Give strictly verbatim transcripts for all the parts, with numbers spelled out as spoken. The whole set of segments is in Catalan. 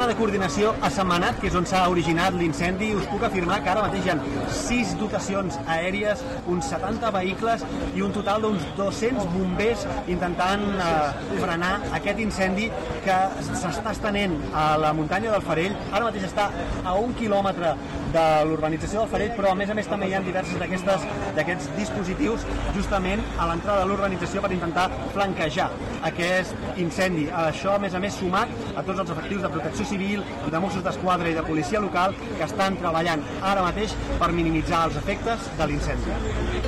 de coordinació a Sentmenat, que és on s'ha originat l'incendi. Us puc afirmar que ara mateix hi ha sis dotacions aèries, uns setanta vehicles i un total d'uns dos-cents bombers intentant eh, frenar aquest incendi que s'està estenent a la muntanya del Farell. Ara mateix està a un quilòmetre de l'urbanització del Farell, però a més a més també hi ha diversos d'aquestes d'aquests dispositius justament a l'entrada de l'urbanització per intentar flanquejar aquest incendi. Això, a més a més, sumat a tots els efectius de protecció civil, de Mossos d'Esquadra i de policia local que estan treballant ara mateix per minimitzar els efectes de l'incendi.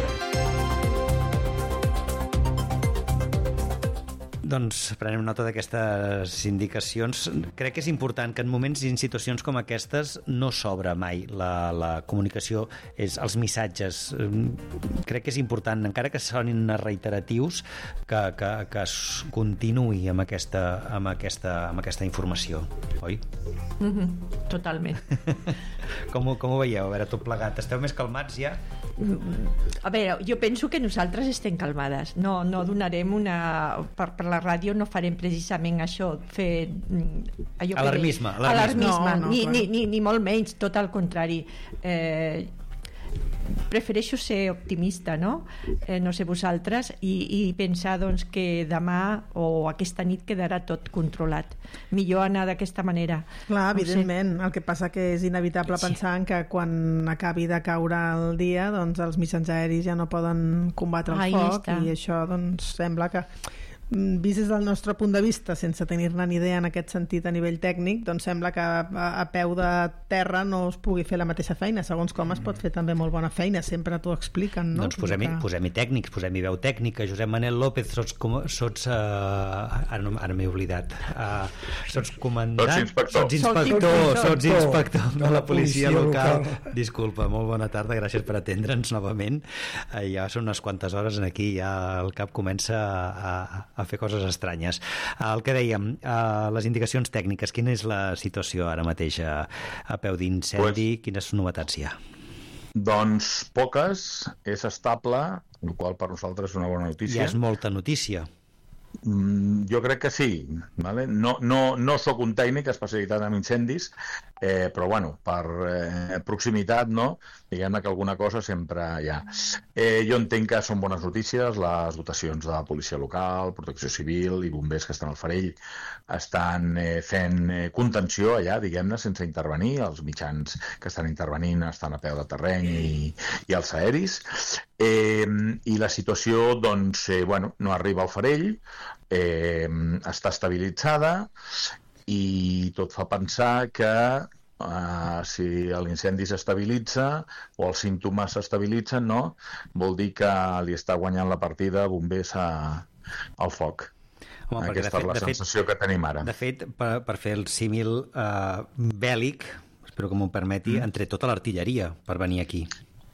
Doncs prenem nota d'aquestes indicacions. Crec que és important que en moments i en situacions com aquestes no s'obre mai la, la comunicació, és els missatges. Crec que és important, encara que sonin reiteratius, que, que, que es continuï amb aquesta, amb aquesta, amb aquesta informació, oi? Mm-hmm, totalment. com, com ho veieu? A veure, tot plegat. Esteu més calmats ja? A veure, jo penso que nosaltres estem calmades. No, no donarem una... Per, per la ràdio no farem precisament això, fer allò alarmisme, que alarmisme. No, no, ni, clar. ni, ni, ni molt menys, tot al contrari. Eh, prefereixo ser optimista, no? Eh, no sé vosaltres, i, i pensar doncs, que demà o aquesta nit quedarà tot controlat. Millor anar d'aquesta manera. Clar, no evidentment. El que passa que és inevitable sí. pensar en que quan acabi de caure el dia, doncs els mitjans aeris ja no poden combatre el Ahí foc està. i això doncs sembla que vist des del nostre punt de vista, sense tenir-ne ni idea en aquest sentit a nivell tècnic, doncs sembla que a, a peu de terra no es pugui fer la mateixa feina. Segons com es pot fer també molt bona feina, sempre t'ho expliquen, no? Doncs posem-hi que... posem tècnics, posem-hi veu tècnica. Josep Manel López, sots, com, sots uh, ara, no, ara m'he oblidat uh, sots comandant, sots inspector, sots inspector, sots inspector de la policia local. local. Disculpa, molt bona tarda, gràcies per atendre'ns novament. Uh, ja són unes quantes hores en aquí, ja el cap comença a, a a fer coses estranyes. El que dèiem, les indicacions tècniques, quina és la situació ara mateix a, a peu d'incendi? Pues, quines novetats hi ha? Doncs poques, és estable, el qual per nosaltres és una bona notícia. Ja és molta notícia. Mm, jo crec que sí, vale? no, no, no sóc un tècnic especialitzat en incendis, eh, però bueno, per eh, proximitat, no? Diguem-ne que alguna cosa sempre hi ha. Eh, jo entenc que són bones notícies, les dotacions de policia local, protecció civil i bombers que estan al Farell estan eh, fent eh, contenció allà, diguem-ne, sense intervenir. Els mitjans que estan intervenint estan a peu de terreny i, i els aeris. Eh, i la situació, doncs, eh, bueno, no arriba al Farell, eh, està estabilitzada i tot fa pensar que eh, si l'incendi s'estabilitza o els símptomes s'estabilitzen, no? Vol dir que li està guanyant la partida bombers a, al foc. Home, aquesta fet, és la sensació fet, que tenim ara. De fet, per, per fer el símil eh, bèl·lic, espero que m'ho permeti, mm. entre tota l'artilleria per venir aquí.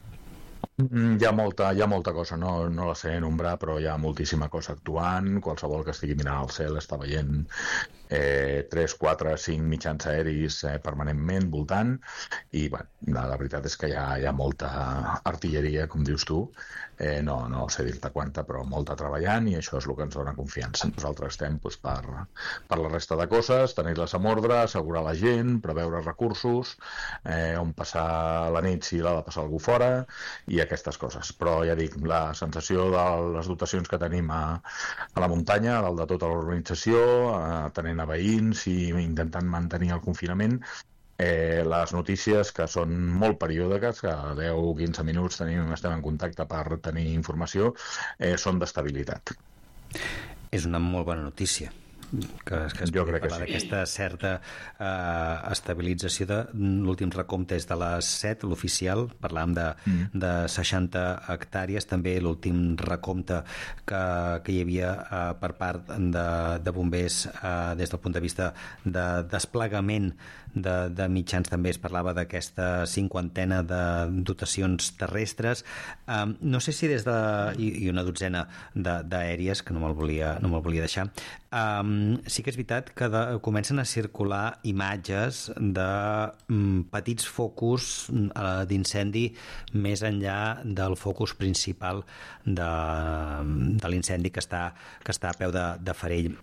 Hi ha molta, hi ha molta cosa, no, no la sé nombrar, però hi ha moltíssima cosa actuant. Qualsevol que estigui mirant al cel està veient eh, tres, quatre, cinc mitjans aeris eh, permanentment voltant i bueno, la, la veritat és que hi ha, hi ha molta artilleria, com dius tu, eh, no, no sé dir-te quanta, però molta treballant, i això és el que ens dona confiança. Nosaltres estem doncs, per, per la resta de coses, tenir-les a mordre, assegurar la gent, preveure recursos, eh, on passar la nit si l'ha de passar algú fora, i aquestes coses. Però ja dic, la sensació de les dotacions que tenim a, a la muntanya, dalt de tota l'organització, atenent a veïns i intentant mantenir el confinament, eh, les notícies que són molt periòdiques, que a deu o quinze minuts tenim, estem en contacte per tenir informació, eh, són d'estabilitat. És una molt bona notícia. que, que es pugui parlar d'aquesta sí. certa eh, estabilització de l'últim recompte és de les set, l'oficial, parlàvem de, mm. de seixanta hectàrees, també l'últim recompte que, que hi havia eh, per part de, de bombers eh, des del punt de vista de desplegament de, de mitjans, també es parlava d'aquesta cinquantena de dotacions terrestres, eh, no sé si des de i, i una dotzena d'aèries, que no me'l volia, no me'l volia deixar. Um, sí que és veritat que de, comencen a circular imatges de um, petits focus uh, d'incendi més enllà del focus principal de, de l'incendi que està, que està a peu de, de Farell.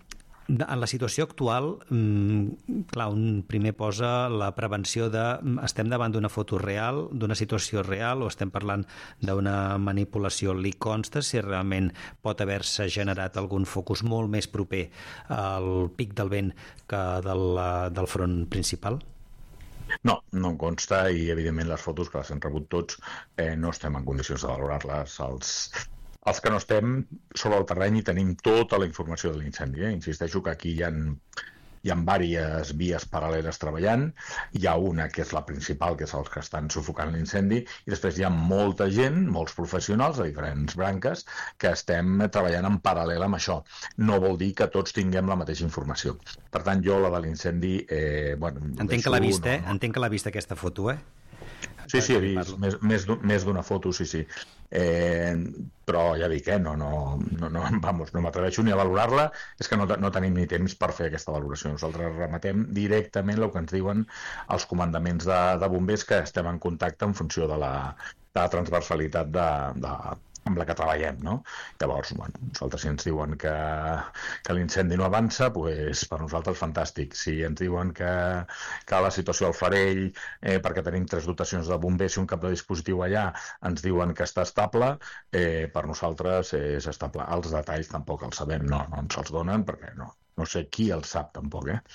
En la situació actual, clar, un primer posa la prevenció de estem davant d'una foto real, d'una situació real, o estem parlant d'una manipulació. Li consta si realment pot haver-se generat algun focus molt més proper al pic del vent que del, del front principal? No, no em consta, i evidentment les fotos que les hem rebut tots eh, no estem en condicions de valorar-les. Els... Els que no estem sobre el terreny i tenim tota la informació de l'incendi. Eh? Insisteixo que aquí hi ha, hi ha diverses vies paral·leles treballant. Hi ha una que és la principal, que és els que estan sufocant l'incendi, i després hi ha molta gent, molts professionals de diferents branques, que estem treballant en paral·lel amb això. No vol dir que tots tinguem la mateixa informació. Per tant, jo la de l'incendi... Eh, bueno, Entenc que l'ha vist, eh? No. Entenc que l'ha vist aquesta foto, eh? Sí, sí, he vist més, més d'una foto, sí, sí. Eh, però ja dic, eh, no, no, no, no, vamos, no m'atreveixo ni a valorar-la, és que no, no tenim ni temps per fer aquesta valoració. Nosaltres rematem directament el que ens diuen els comandaments de, de bombers, que estem en contacte en funció de la, de la transversalitat de, de, amb la que treballem, no? Llavors, bueno, nosaltres si ens diuen que, que l'incendi no avança, pues, per nosaltres fantàstic. Si ens diuen que, que la situació al Farell, eh, perquè tenim tres dotacions de bombers i un cap de dispositiu allà, ens diuen que està estable, eh, per nosaltres és estable. Els detalls tampoc els sabem, no, no ens els donen, perquè no, no sé qui els sap tampoc, eh?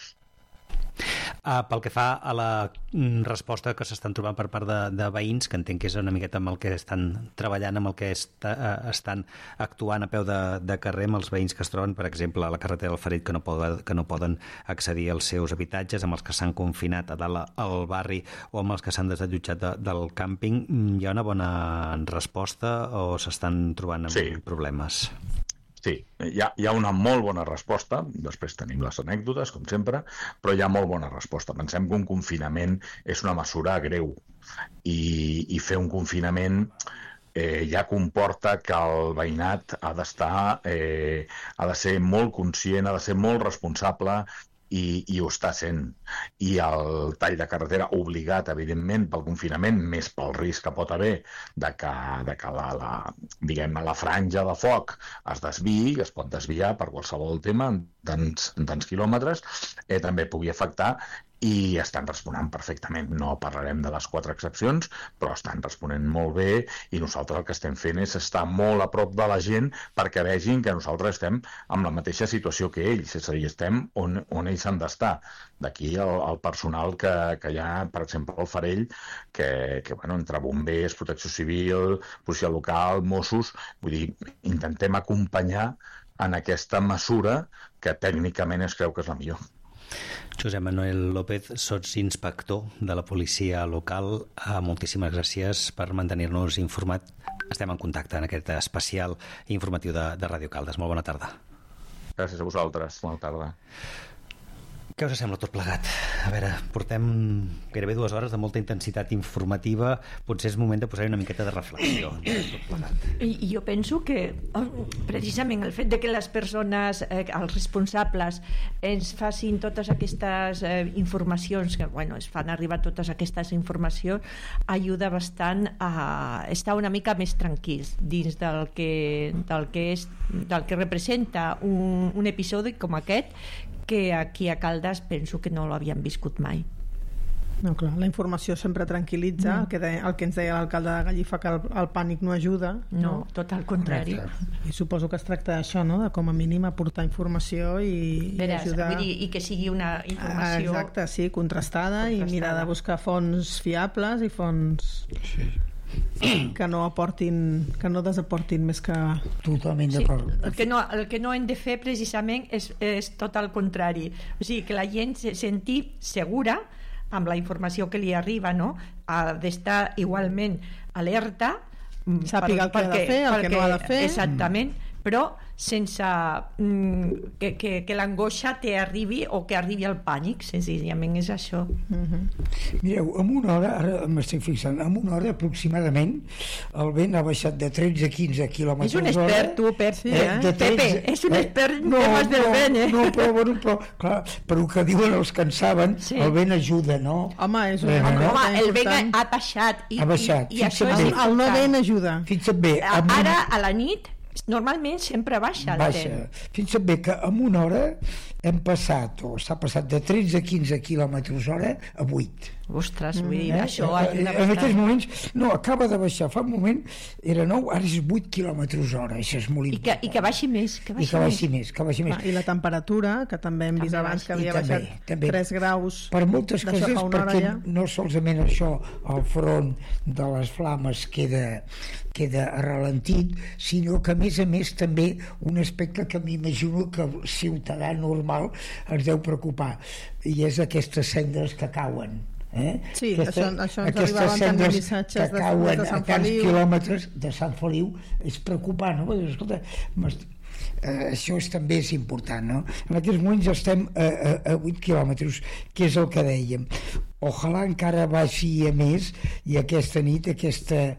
Uh, pel que fa a la mm, resposta que s'estan trobant per part de, de veïns, que entenc que és una miqueta amb el que estan treballant, amb el que està, uh, estan actuant a peu de, de carrer, amb els veïns que es troben, per exemple, a la carretera del Farell, que no, poden, que no poden accedir als seus habitatges, amb els que s'han confinat a dalt al barri o amb els que s'han desallotjat de, del càmping. Hi ha una bona resposta o s'estan trobant amb sí. problemes? Sí, hi ha, hi ha una molt bona resposta, després tenim les anècdotes, com sempre, però hi ha molt bona resposta. Pensem que un confinament és una mesura greu i, i fer un confinament eh, ja comporta que el veïnat ha d'estar, eh, ha de ser molt conscient, ha de ser molt responsable, i, i ho està sent. I el tall de carretera obligat, evidentment, pel confinament, més pel risc que pot haver de que, de que la, la, diguem, la franja de foc es desviï, es pot desviar per qualsevol tema en tants, en tants quilòmetres, eh, també pugui afectar, i estan responent perfectament. No parlarem de les quatre excepcions, però estan responent molt bé, i nosaltres el que estem fent és estar molt a prop de la gent perquè vegin que nosaltres estem en la mateixa situació que ells, és a dir, estem on, on ells han d'estar. D'aquí el, el personal que, que hi ha, per exemple, al Farell, que, que bueno, entre bombers, protecció civil, policia local, Mossos, vull dir, intentem acompanyar en aquesta mesura que tècnicament es creu que és la millor. Josep Manuel López, sots inspector de la policia local. Moltíssimes gràcies per mantenir-nos informat. Estem en contacte en aquest especial informatiu de, de Ràdio Caldes. Molt bona tarda. Gràcies a vosaltres. Bona tarda. Què us sembla tot plegat? A veure, portem gairebé dues hores de molta intensitat informativa. Potser és moment de posar una miqueta de reflexió. Tot plegat. I jo penso que precisament el fet de que les persones, eh, els responsables, ens facin totes aquestes eh, informacions, que bueno, es fan arribar totes aquestes informacions, ajuda bastant a estar una mica més tranquils dins del que, del que, és, del que representa un, un episodi com aquest, que aquí a Caldes penso que no l'havien viscut mai. No, clar, la informació sempre tranquil·litza, mm. el, que de, el que ens deia l'alcalde de Gallifa, que el, el pànic no ajuda. No, no, tot al contrari. I suposo que es tracta d'això, no? De com a mínim aportar informació i, Veràs, i ajudar... Vull dir, i que sigui una informació... Exacte, sí, contrastada, contrastada, i mirar de buscar fonts fiables i fonts... Sí. que no aportin, que no desaportin més que... Totalment d'acord. Sí, el, que no, el que no hem de fer precisament és, és tot el contrari. O sigui, que la gent se senti segura amb la informació que li arriba, no? Ha d'estar igualment alerta, sàpiga el que ha de fer, el que no ha de fer. Exactament, però sense mm, que, que, que l'angoixa t'arribi o que arribi el pànic, senzillament és això. Uh-huh. Mireu, en una hora, ara m'estic fixant, en una hora aproximadament el vent ha baixat de tretze a quinze quilòmetres És un expert, tu, Pep, sí, eh? de tretze, Pepe, és un expert en no, temes del no, vent, eh? No, però, bueno, però, clar, per el que diuen els que en saben, sí. El vent ajuda, no? Home, és un eh, home, no? home, el vent ha baixat. I, ha baixat. I, i això és el no vent ajuda. Fixa't bé. Ara, a la nit, Normalment sempre baixa el baixa. temps. Fixa't bé que en una hora hem passat, o s'ha passat de tretze a quinze quilòmetres hora a vuit. Ostres, vull dir, Eh? això Eh, ajuda en aquests bastant. moments, no, acaba de baixar, fa un moment era nou, ara és vuit quilòmetres hora, això és molt I que, important. I que baixi més, que I baixi que més. baixi més, que baixi més. Ah, I la temperatura, que també hem vist També abans que baixa. havia I també, baixat també. tres graus. Per moltes d'això coses, fa una hora perquè ja. no solament això, el front de les flames queda, queda ralentit, sinó que a més a més també un aspecte que m'imagino que el ciutadà normal ens deu preocupar, i és aquestes cendres que cauen. Eh? Sí, Aquesta, això, això ens aquestes arribaven també cendres missatges que de, cauen de a Sant tants Feliu. quilòmetres de Sant Feliu és preocupant, no? Escolta, m'est- eh, això és, també és important, no? En aquests moments estem a, a, a vuit quilòmetres, que és el que dèiem. Ojalà encara baixi a més i aquesta nit aquesta,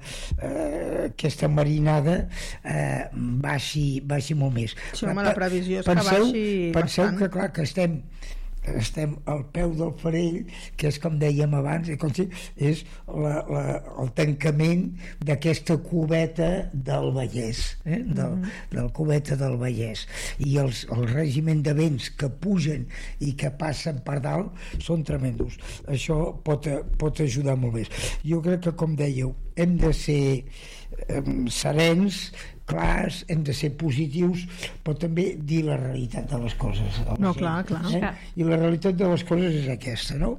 eh, aquesta marinada eh, baixi, baixi molt més. Sí, home, la previsió és que penseu, baixi penseu bastant. que clar que estem estem al peu del Farell, que és com dèiem abans, eh, com si és la, la, el tancament d'aquesta cubeta del Vallès, eh? del, mm -hmm. del cubeta del Vallès, i els, el règim de vents que pugen i que passen per dalt són tremendos. Això pot, pot ajudar molt més. Jo crec que, com dèieu, hem de ser eh, serens, clars, hem de ser positius, però també dir la realitat de les coses a la No, gent, clar, clar. eh? I la realitat de les coses és aquesta, no?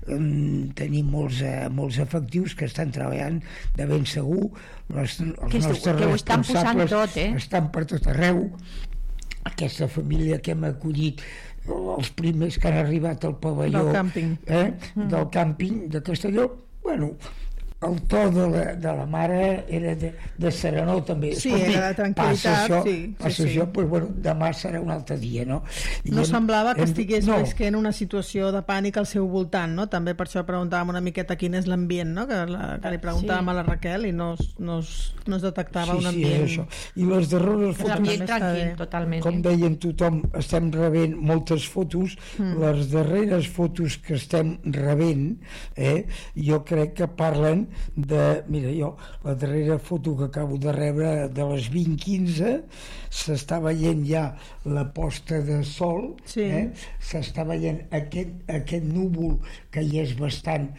Um, tenim molts, eh, molts efectius que estan treballant de ben segur, les, els Que es- nostres que ho estan posant responsables tot, eh? estan per tot arreu. Aquesta família que hem acollit, els primers que han arribat al pavelló Del càmping. eh? del càmping de Castelló, bueno, el to de la, de la mare era de, de serenor també. Sí, Escolti, era de tranquil·litat, passa això, sí, sí, passa sí. això, doncs, bueno, demà serà un altre dia, no? I No hem- semblava que hem- estigués no, més que en una situació de pànic al seu voltant, no? També per això preguntàvem una miqueta quin és l'ambient, no? Que, la, que li preguntàvem Sí. a la Raquel i no, es- no, es, no es detectava sí, un sí, ambient... és això. I les darreres fotos, L'ambient està tranquil, bé. totalment. com eh? deien tothom, estem rebent moltes fotos. Mm. Les darreres fotos que estem rebent, eh, jo crec que parlen de... Mira, jo, la darrera foto que acabo de rebre de les vint quinze, s'està veient ja la posta de sol, Sí. eh? S'està veient aquest, aquest núvol que hi és bastant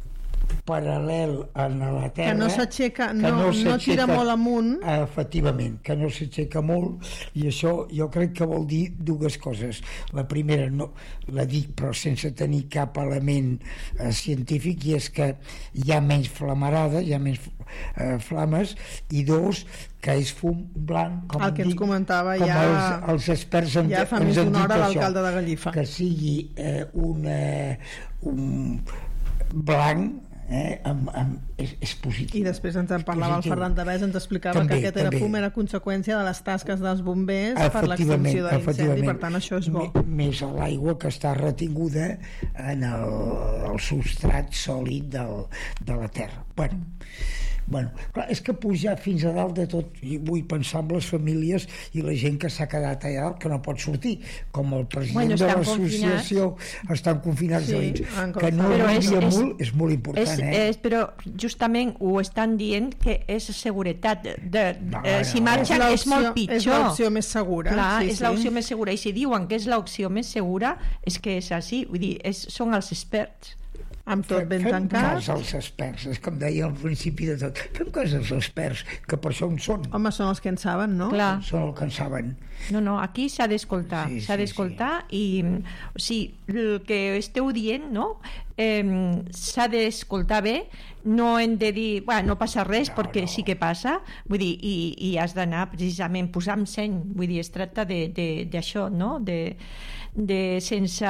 paral·lel a la Terra, Que no s'aixeca, que no, no tira s'aixeca, molt amunt. efectivament, que no s'aixeca molt, i això jo crec que vol dir dues coses. La primera, no la dic però sense tenir cap element eh, científic, i és que hi ha menys flamarada, hi ha menys eh, flames, i dos, que és fum blanc, com El que ens dic, comentava com ja- els, els experts en, ja fa ens més han d'una dit hora això, l'alcalde de Gallifa. que sigui eh, un, eh, un blanc, eh, amb, amb, és, és positiu. I després ens en parlava el Positiu. Ferran Devesa, ens explicava També, que aquest era també. fum, era conseqüència de les tasques dels bombers per Efectivament, l'extinció de l'incendi, efectivament. per tant això és bo. M- més l'aigua que està retinguda en el, el substrat sòlid del, de la terra. Bueno, bueno, clar, és que pujar fins a dalt de tot, i vull pensar en les famílies i la gent que s'ha quedat allà dalt, que no pot sortir, com el president Bueno, de estan l'associació, estan confinats Sí, a dins, han que no Però és- arribi a és- molt és molt important, És, eh? és, però justament ho estan dient que és seguretat de, de, No, eh, si no. marxen és, molt pitjor. És l'opció més segura. Clar, sí, és sí. l'opció més segura, i si diuen que és l'opció més segura és que és així, vull dir, és, són els experts. Amb tot ben Fem tancat. cas als experts, és com deia al principi de tot, fem cas als experts, que per això en són, Home, són els que en saben, no? Clar. són el que en saben. No, no, aquí s'ha d'escoltar, Sí, s'ha sí, d'escoltar i, o sigui, el que esteu dient, no?, eh, s'ha d'escoltar bé, no hem de dir, bueno, no passa res, No, perquè no. sí que passa, vull dir, i, i has d'anar precisament posar amb seny, vull dir, es tracta de- de- d'això, no?, de, de sense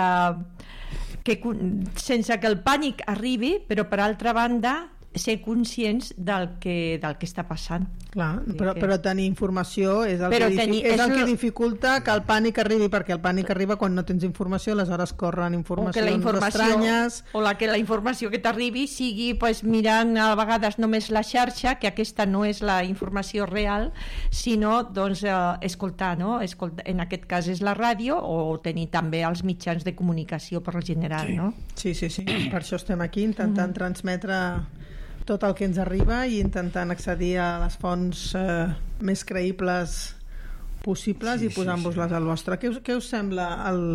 que, sense que el pànic arribi, però per altra banda ser conscients del que, del que està passant. Clar, Vull dir però, que- però tenir informació és el, Però que, difi tenir- és és el que el- dificulta que el pànic arribi, perquè el pànic arriba quan no tens informació, aleshores corren O que informacions la informació, estranyes. o la que la informació que t'arribi sigui pues, mirant a vegades només la xarxa, que aquesta no és la informació real, sinó doncs, eh, escoltar, no? Escoltar, en aquest cas és la ràdio, o tenir també els mitjans de comunicació per general, Sí. no? Sí, sí, sí. Per això estem aquí intentant transmetre tot el que ens arriba i intentant accedir a les fonts eh, més creïbles possibles sí, i posant-vos-les sí, sí. al vostre. Què us, què us sembla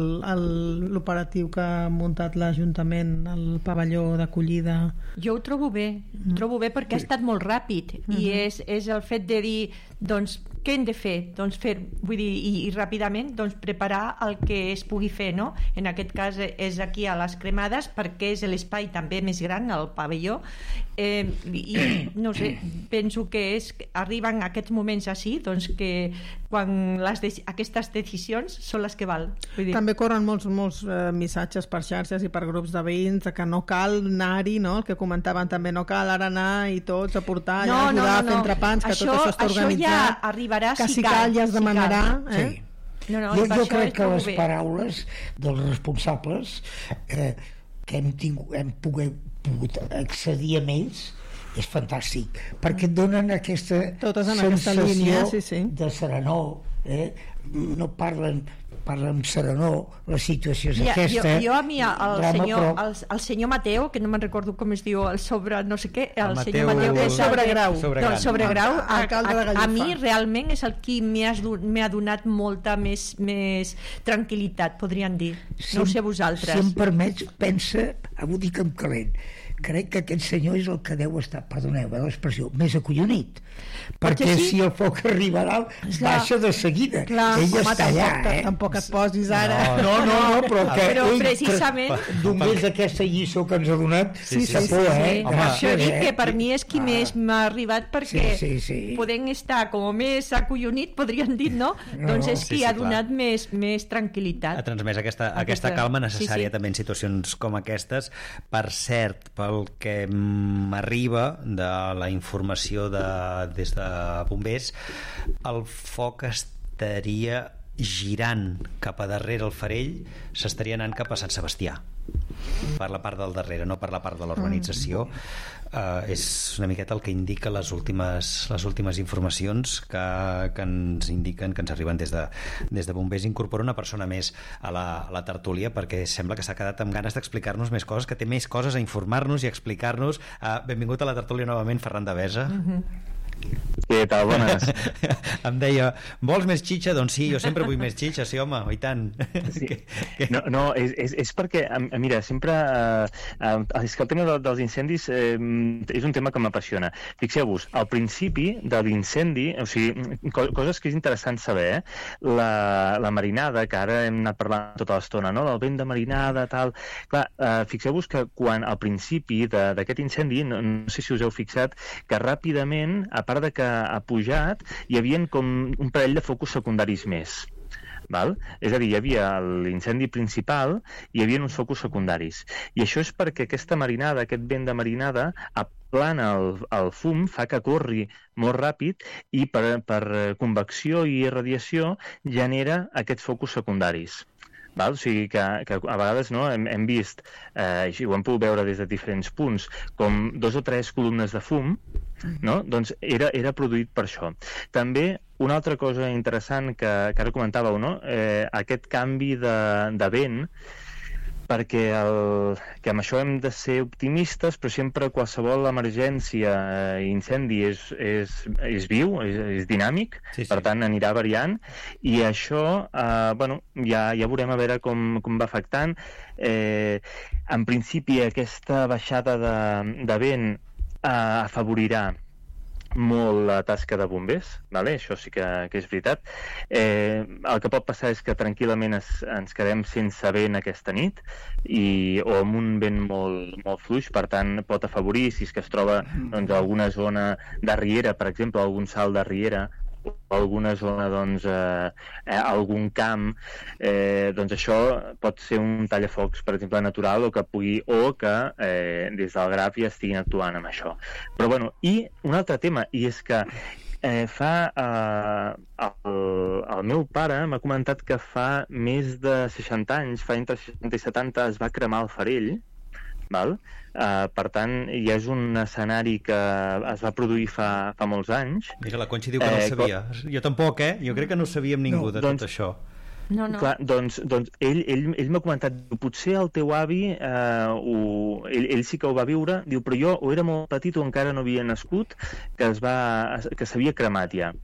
l'operatiu que ha muntat l'Ajuntament, el pavelló d'acollida? Jo ho trobo bé, mm. trobo bé perquè sí. ha estat molt ràpid mm -hmm. i és, és el fet de dir, doncs, què hem de fer? Doncs fer, vull dir, i, i ràpidament doncs, preparar el que es pugui fer, no? En aquest cas és aquí a les Cremades perquè és l'espai també més gran, el pavelló, eh, i no sé, penso que és, arriben aquests moments així, doncs que quan les de, aquestes decisions són les que val. Vull dir. També corren molts, molts eh, missatges per xarxes i per grups de veïns que no cal anar-hi, no? El que comentaven també, no cal ara anar i tots a portar, no, a ajudar no, no, a fer no. entrepans, que això, tot això està organitzat. Això ja arribarà que si, si cal, cal ja es demanarà. Sí. Eh? Sí. No, no, jo jo crec que les bé. paraules dels responsables eh, que hem, tingut, hem pogut, pogut accedir a ells és fantàstic, perquè et donen aquesta Totes en sensació aquesta línia, sí, sí. de serenor. Eh? No parlen parla amb serenor, la situació és ja, aquesta. Jo, jo a mi, el, drama, senyor, però... el, el senyor Mateo, que no me'n recordo com es diu, el sobre no sé què, el, el senyor Mateu, Mateo, el Sobregrau, sobre no, Sobregrau, a, a, a mi realment és el qui m'ha donat molta més, més tranquil·litat, podríem dir. Si, no ho sé vosaltres. Si em permets, pensa, ho dic en calent, crec que aquest senyor és el que deu estar, perdoneu l'expressió, més acollonit, perquè sí? si el foc arriba a dalt baixa de seguida. Clar, ell home, està allà, tampoc, eh? tampoc et posis ara. No, no, no, però que però ell, precisament només aquesta lliçó que ens ha donat, sí, sí, sí, sí, sí, eh? sí. Això dic eh? que per mi és qui ah. més m'ha arribat, perquè sí, sí, sí. podem estar com més acollonit, podríem dir, no? no doncs és qui sí, sí, ha donat més, més tranquil·litat. Ha transmès aquesta, aquesta, aquesta calma necessària sí, sí. també en situacions com aquestes. Per cert, pel que m'arriba de la informació de, des de bombers, el foc estaria girant cap a darrere el Farell, s'estaria anant cap a Sant Sebastià per la part del darrere, no per la part de l'urbanització. Uh, és una miqueta el que indica les últimes, les últimes informacions que, que ens indiquen, que ens arriben des de, des de bombers. Incorpora una persona més a la, a la tertúlia perquè sembla que s'ha quedat amb ganes d'explicar-nos més coses, que té més coses a informar-nos i a explicar-nos. Uh, benvingut a la tertúlia novament, Ferran Devesa. Mm-hmm. Què tal, bones? Em deia, vols més xitxa? Doncs sí, jo sempre vull més xitxa, sí, home, i tant. Sí. que, que... No, no és, és, és perquè, mira, sempre eh, és que el tema de, dels incendis eh, és un tema que m'apassiona. Fixeu-vos, al principi de l'incendi, o sigui, co coses que és interessant saber, eh? la, la marinada, que ara hem anat parlant tota l'estona, no? Del vent de marinada, tal... Clar, eh, fixeu-vos que quan al principi d'aquest incendi, no, no sé si us heu fixat, que ràpidament, a part de que ha pujat, hi havia com un parell de focus secundaris més. Val? És a dir, hi havia l'incendi principal i hi havia uns focus secundaris. I això és perquè aquesta marinada, aquest vent de marinada, aplana el, el fum, fa que corri molt ràpid i per, per convecció i radiació genera aquests focus secundaris. Val? O sigui que, que a vegades no, hem, hem vist, eh, i ho hem pogut veure des de diferents punts, com dos o tres columnes de fum, no? Doncs era, era produït per això. També una altra cosa interessant que, que ara comentàveu, no? eh, aquest canvi de, de vent, perquè el, que amb això hem de ser optimistes, però sempre qualsevol emergència, eh, incendi és, és, és viu, és, és dinàmic, sí, sí. Per tant anirà variant, i això eh, bueno, ja, ja veurem a veure com, com va afectant. Eh, en principi aquesta baixada de, de vent eh, afavorirà molt la tasca de bombers, vale? Això sí que, que és veritat. Eh, el que pot passar és que tranquil·lament es, ens quedem sense vent aquesta nit i, o amb un vent molt, molt fluix, per tant pot afavorir si és que es troba doncs, alguna zona de riera, per exemple, algun salt de riera, o alguna zona, doncs, eh, eh, algun camp, eh, doncs això pot ser un tallafocs, per exemple, natural, o que pugui, o que eh, des del Graf ja estiguin actuant amb això. Però, bueno, i un altre tema, i és que eh, fa... Eh, el, el meu pare m'ha comentat que fa més de seixanta anys, fa entre seixanta i setanta, es va cremar el Farell, val? Uh, per tant, ja és un escenari que es va produir fa, fa molts anys. Mira, la Conxi diu que eh, no ho sabia. Com... Jo tampoc, eh? Jo crec que no ho sabíem ningú, no, de doncs, tot això. No, no. Clar, doncs, doncs ell, ell, ell m'ha comentat, potser el teu avi, eh, ho, ell, ell sí que ho va viure, diu, però jo o era molt petit o encara no havia nascut, que es va, que s'havia cremat ja.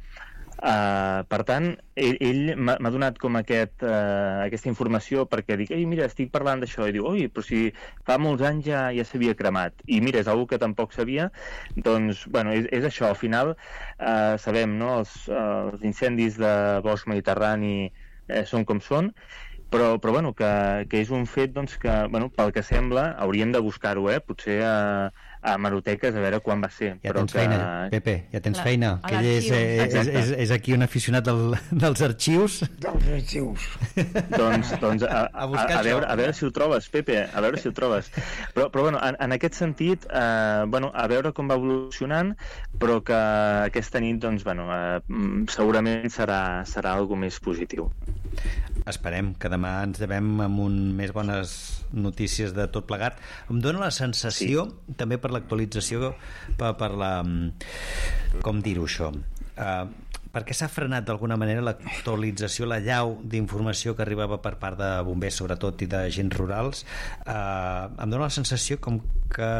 Uh, per tant, ell, ell m'ha donat com aquest, uh, aquesta informació perquè dic, ei, mira, estic parlant d'això, i diu, oi, però si fa molts anys ja, ja s'havia cremat, i mira, és algú que tampoc sabia, doncs, bueno, és, és això, al final uh, sabem, no?, els, uh, els incendis de bosc mediterrani eh, són com són, però, però bueno, que, que és un fet, doncs, que, bueno, pel que sembla, hauríem de buscar-ho, eh, potser a... Uh, a Hemeroteques, a veure quan va ser. Ja però tens que... feina, Pepe, ja tens La, feina. Que ell és, és, és, és aquí un aficionat del, dels arxius. Dels arxius. doncs, doncs a, a, a, a, veure, a veure si ho trobes, Pepe, a veure si ho trobes. Però, però bueno, en, en aquest sentit, eh, bueno, a veure com va evolucionant, però que aquesta nit, doncs, bueno, eh, segurament serà, serà algo més positiu. Esperem que demà ens devem amb un més bones notícies de tot plegat. Em dóna la sensació, sí, també per l'actualització, per, per la... com dir-ho això? Uh, perquè s'ha frenat d'alguna manera l'actualització, la llau d'informació que arribava per part de bombers, sobretot, i d'agents rurals. Uh, em dóna la sensació com que...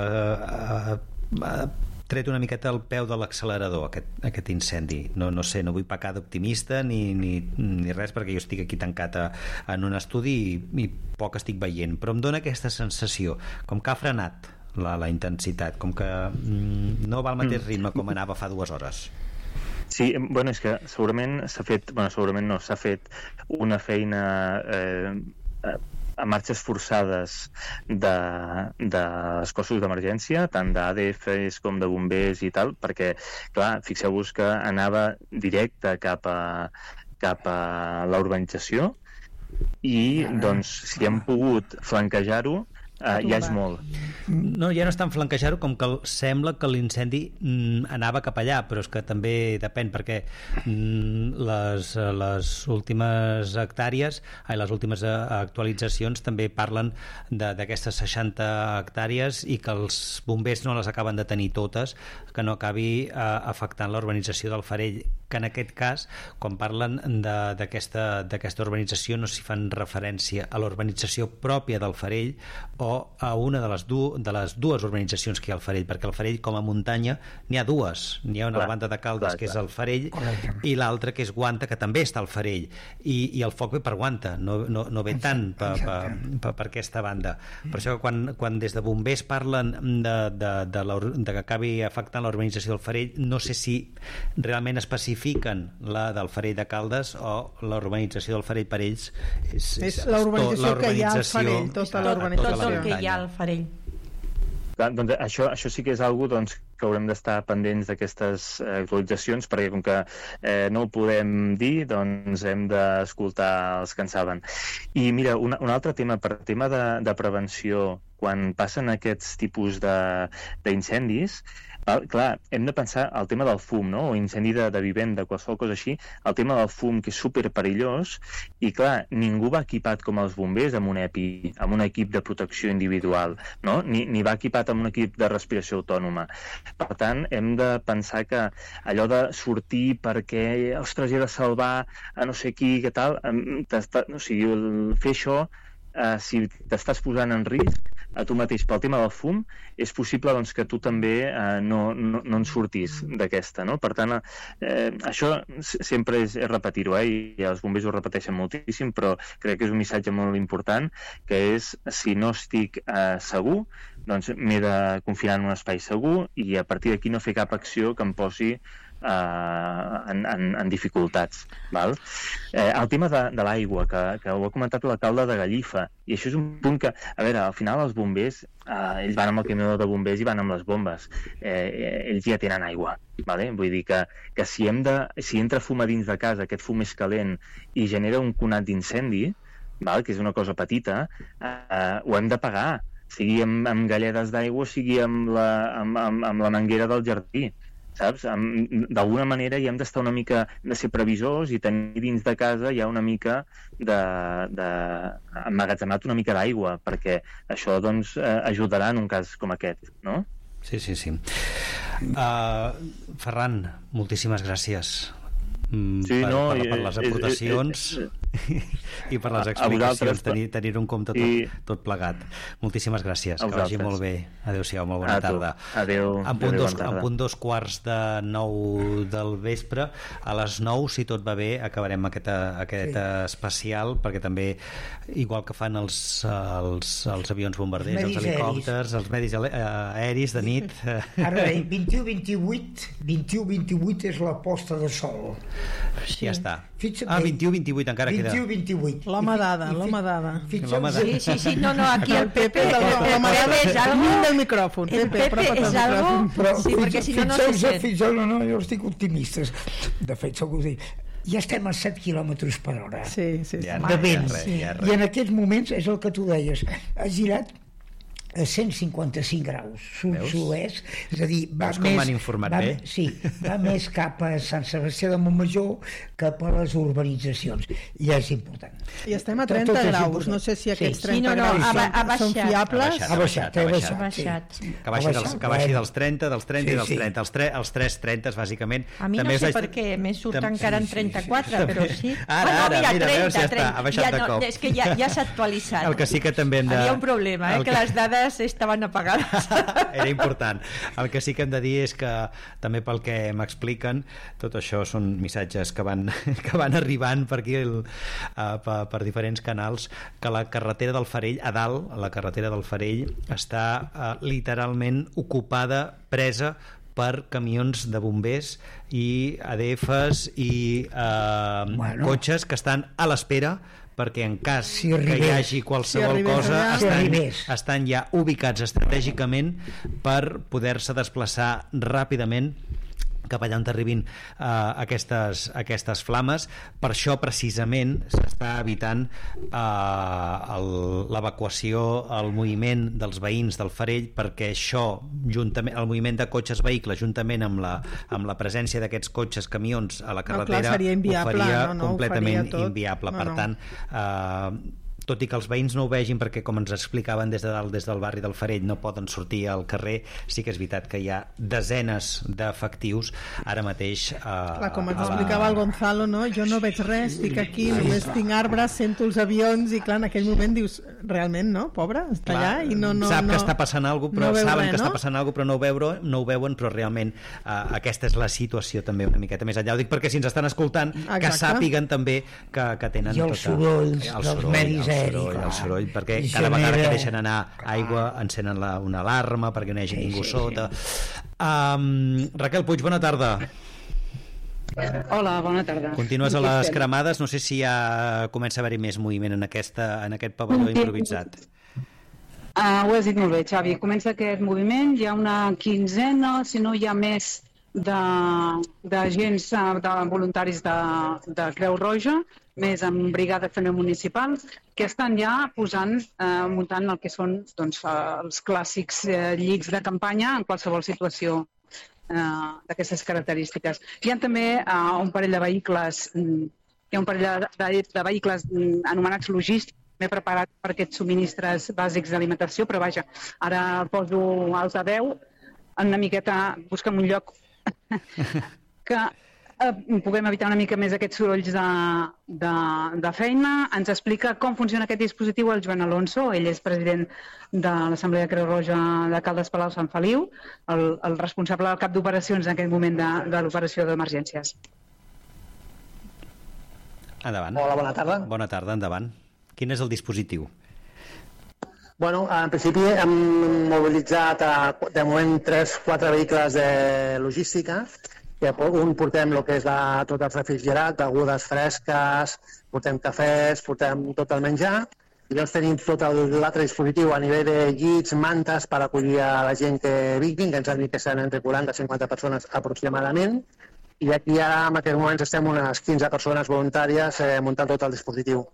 Uh, uh, tret una miqueta al peu de l'accelerador aquest, aquest incendi. No, no sé, no vull pecar d'optimista ni, ni, ni res, perquè jo estic aquí tancat a, en un estudi i, i poc estic veient, però em dóna aquesta sensació, com que ha frenat la, la intensitat, com que mm, no va al mateix ritme com anava fa dues hores. Sí, bueno, és que segurament s'ha fet, bueno, segurament no, s'ha fet una feina eh, a marxes forçades de, dels cossos d'emergència, tant d'A D Fs com de bombers i tal, perquè, clar, fixeu-vos que anava directe cap a, cap a la urbanització i, doncs, si hem pogut flanquejar-ho, Uh, ja és molt. No, ja no és tan flanquejar-ho com que sembla que l'incendi mm, anava cap allà, però és que també depèn, perquè mm, les, les últimes hectàrees, ai, les últimes actualitzacions també parlen d'aquestes seixanta hectàrees i que els bombers no les acaben de tenir totes, que no acabi uh, afectant la urbanització del Farell, que en aquest cas, quan parlen d'aquesta urbanització, no s'hi fan referència a la urbanització pròpia del Farell o a una de les, du de les dues urbanitzacions que hi ha al Farell, perquè al Farell, com a muntanya, n'hi ha dues. N'hi ha una a la banda de Caldes, clar, que és el Farell, correcte, i l'altra, que és Guanta, que també està al Farell. I, i el foc ve per Guanta, no, no, no ve tant per, per, per, per aquesta banda. Per això que quan, quan des de bombers parlen de, de, de, la, de que acabi afectant la urbanització del Farell, no sé si realment especifiquen la del Farell de Caldes o la urbanització del Farell per ells. És, és, és la urbanització que hi ha al Farell, tota la urbanització. Tot el que hi ha al Farell. Clar, doncs això, això sí que és algo, doncs, que haurem d'estar pendents d'aquestes actualitzacions, perquè com que eh, no ho podem dir, doncs hem d'escoltar els que en saben. I mira, un, un altre tema, per tema de, de prevenció, quan passen aquests tipus d'incendis, clar, hem de pensar el tema del fum, no? O incendi de, de vivenda, qualsevol cosa així, el tema del fum, que és superperillós, i clar, ningú va equipat com els bombers amb un EPI, amb un equip de protecció individual, no? Ni, ni va equipat amb un equip de respiració autònoma. Per tant, hem de pensar que allò de sortir perquè, ostres, he de salvar a no sé qui, què tal, o sigui, fer això, Uh, si t'estàs posant en risc a tu mateix pel tema del fum, és possible, doncs, que tu també uh, no, no, no en surtis d'aquesta, no? Per tant, eh, això sempre és, és repetir-ho, eh? I els bombers ho repeteixen moltíssim, però crec que és un missatge molt important, que és, si no estic uh, segur, doncs m'he de confinar en un espai segur i a partir d'aquí no fer cap acció que em posi Uh, en, en, en dificultats, val? Eh, el tema de, de l'aigua, que, que ho ha comentat l'alcalde de Gallifa, i això és un punt que, a veure, al final els bombers, uh, ells van amb el camió de bombers i van amb les bombes, eh, ells ja tenen aigua, vale? Vull dir que, que si, hem de, si entra fum a dins de casa, aquest fum és calent i genera un conat d'incendi, val? Que és una cosa petita, uh, ho hem de pagar, sigui amb, amb galledes d'aigua, sigui amb la, amb, amb, amb la manguera del jardí, saps? D'alguna manera hi hem d'estar una mica, de ser previsors i tenir dins de casa ja una mica de, de emmagatzemat una mica d'aigua, perquè això, doncs, ajudarà en un cas com aquest, no? Sí, sí, sí. Uh, Ferran, moltíssimes gràcies sí, per, no, per, per les aportacions. És, és, és, i per les explicacions, tenir, tenir un compte tot, i... tot plegat. Moltíssimes gràcies, que vagi molt bé. Adéu-siau, molt bona tarda. Adéu. En punt, dos, en punt dos quarts de nou del vespre, a les nou, si tot va bé, acabarem aquest, aquest sí. especial, perquè també, igual que fan els, els, els avions bombarders, els helicòpters, els medis aeris de nit... Ara bé, vint-i-u vint-i-vuit vint-i-u vint-i-vuit és la posta de sol. Sí. Ja està. Ah, vint-i-u vint-i-vuit encara queda. vint-i-u vint-i-vuit. L'home dada, l'home dada. Sí, sí, sí, no, no, aquí el Pepe... L'home dada és algo... del micròfon. El Pepe és algo... Sí, perquè si no, no se sent. No, no, jo estic optimista. De fet, segur que ja estem a set quilòmetres per hora. Sí, sí, sí. De vent. I en aquests moments, és el que tu deies, ha girat a cent cinquanta-cinc graus sud-oest, és a dir, va Veus més... com m'han informat va, bé? Sí, va més cap a Sant Sebastià de Montmajor que per les urbanitzacions, i és important. I estem a trenta tot, tot graus, no sé si aquests sí. trenta sí, no, no, graus ha, ha són fiables. Ha baixat, ha baixat. Ha baixat. Sí. Que baixi, dels, que baixi dels trenta, dels trenta sí, i dels sí. trenta. Els, tre, els tres trenta, bàsicament. A mi també no sé és... per què, me surt Tam... encara en trenta-quatre, sí, sí. però sí. Ara, ara, ah, no, mira, mira, trenta, veus, ja està, ha baixat ja, de cop. No, és que ja, ja s'ha actualitzat. El que sí que també hem de... Hi ha un problema, eh, que... que les dades estaven apagades. Era important. El que sí que hem de dir és que, també pel que m'expliquen, tot això són missatges que van, que van arribant per aquí el, uh, per, per diferents canals, que la carretera del Farell, a dalt, la carretera del Farell, està uh, literalment ocupada, presa per camions de bombers i A D Fs i uh, bueno. cotxes que estan a l'espera perquè en cas si que hi hagi qualsevol si cosa si estan, estan ja ubicats estratègicament per poder-se desplaçar ràpidament cap allà on arribin uh, aquestes, aquestes flames. Per això precisament s'està evitant uh, l'evacuació, el moviment dels veïns del Farell, perquè això, juntament, el moviment de cotxes vehicles, juntament amb la, amb la presència d'aquests cotxes, camions a la carretera, no, clar, seria inviable, ho faria no, no, completament ho faria tot. inviable. No, per no. tant, uh, tot i que els veïns no ho vegin, perquè com ens explicaven des de dalt, des del barri del Farell, no poden sortir al carrer, sí que és veritat que hi ha desenes d'efectius ara mateix eh, clar, com ens la... explicava el Gonzalo, no? Jo no veig res, estic aquí, només tinc arbres, sento els avions, i clar, en aquell moment dius, realment, no? Pobre, està clar, allà i no... no sap no, que està passant alguna cosa, però no saben res, que no? està passant alguna cosa, però no ho, veure, no ho veuen, però realment eh, aquesta és la situació també una miqueta més enllà. Ho dic perquè si ens estan escoltant, exacte, que sàpiguen també que, que tenen i els tota... sorolls el dels medis aèris, el soroll, perquè I cada vegada que deixen anar aigua encenen la, una alarma perquè no hi hagi sí, ningú sí, sota sí. Um, Raquel Puig, bona tarda. Hola, bona tarda. Continues a les cremades, no sé si ja comença a haver-hi més moviment en, aquesta, en aquest pavelló improvisat. Uh, ho has dit molt bé, Xavi. Comença aquest moviment, hi ha una quinzena, si no hi ha més d'agents, de, de voluntaris de, de Creu Roja, més amb brigades també municipals, que estan ja posant, eh, muntant el que són doncs, els clàssics eh, llits de campanya en qualsevol situació eh, d'aquestes característiques. Hi ha també eh, un parell de vehicles, hi ha un parell de, de vehicles anomenats logístics, m'he preparat per aquests subministres bàsics d'alimentació, però vaja, ara el poso altaveu, una miqueta, busca'm un lloc que eh, puguem evitar una mica més aquests sorolls de, de, de feina. Ens explica com funciona aquest dispositiu el Joan Alonso, ell és president de l'Assemblea Creu Roja de Caldes Palau Sant Feliu, el, el responsable del cap d'operacions en aquest moment de, de l'operació d'emergències. Endavant. Hola, bona tarda. Bona tarda, endavant. Quin és el dispositiu? Bueno, en principi hem mobilitzat a, de moment tres quatre vehicles de logística, que un portem el que és la, tot el refrigerat, begudes fresques, portem cafès, portem tot el menjar, i llavors tenim tot l'altre dispositiu a nivell de llits, mantes per acollir a la gent que vinguin, que ens han dit que seran entre quaranta i cinquanta persones aproximadament, i aquí ara en aquests moments estem unes quinze persones voluntàries eh, muntant tot el dispositiu.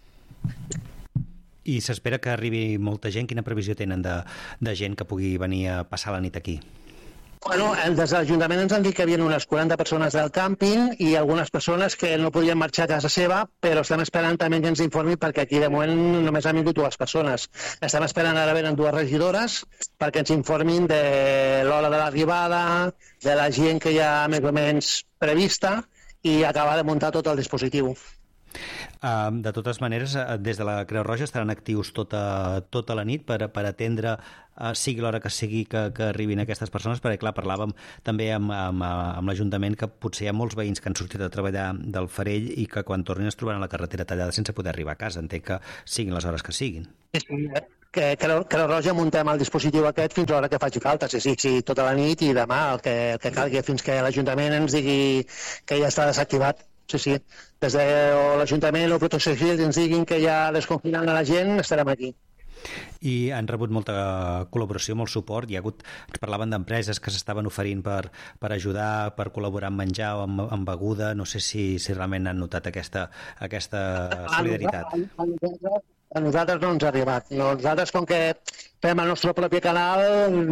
I s'espera que arribi molta gent? Quina previsió tenen de, de gent que pugui venir a passar la nit aquí? Bueno, des de l'Ajuntament ens han dit que hi havia unes quaranta persones del càmping i algunes persones que no podien marxar a casa seva, però estem esperant també que ens informi perquè aquí de moment només han vingut dues persones. Estem esperant ara venen dues regidores perquè ens informin de l'hora de l'arribada, de la gent que hi ha més o menys prevista i acabar de muntar tot el dispositiu. Uh, de totes maneres, des de la Creu Roja estaran actius tota, tota la nit per, per atendre, uh, sigui l'hora que sigui que, que arribin aquestes persones, perquè clar, parlàvem també amb, amb, amb l'Ajuntament que potser hi ha molts veïns que han sortit a treballar del Farell i que quan tornin es trobaran la carretera tallada sense poder arribar a casa. Entenc que siguin les hores que siguin. Sí, sí, que Creu, Creu Roja muntem el dispositiu aquest fins a l'hora que faci falta, sí, sí, sí, tota la nit i demà el que, el que calgui fins que l'Ajuntament ens digui que ja està desactivat. Sí, sí. Des de l'Ajuntament o Protecció Civil ens diguin que ja desconfinant a la gent, estarem aquí. I han rebut molta col·laboració, molt suport. Hi ha hagut, ens parlaven d'empreses que s'estaven oferint per, per ajudar, per col·laborar amb menjar o amb, amb beguda. No sé si, si realment han notat aquesta, aquesta solidaritat. A nosaltres, a nosaltres no ens ha arribat. Nosaltres, com que fem el nostre propi canal,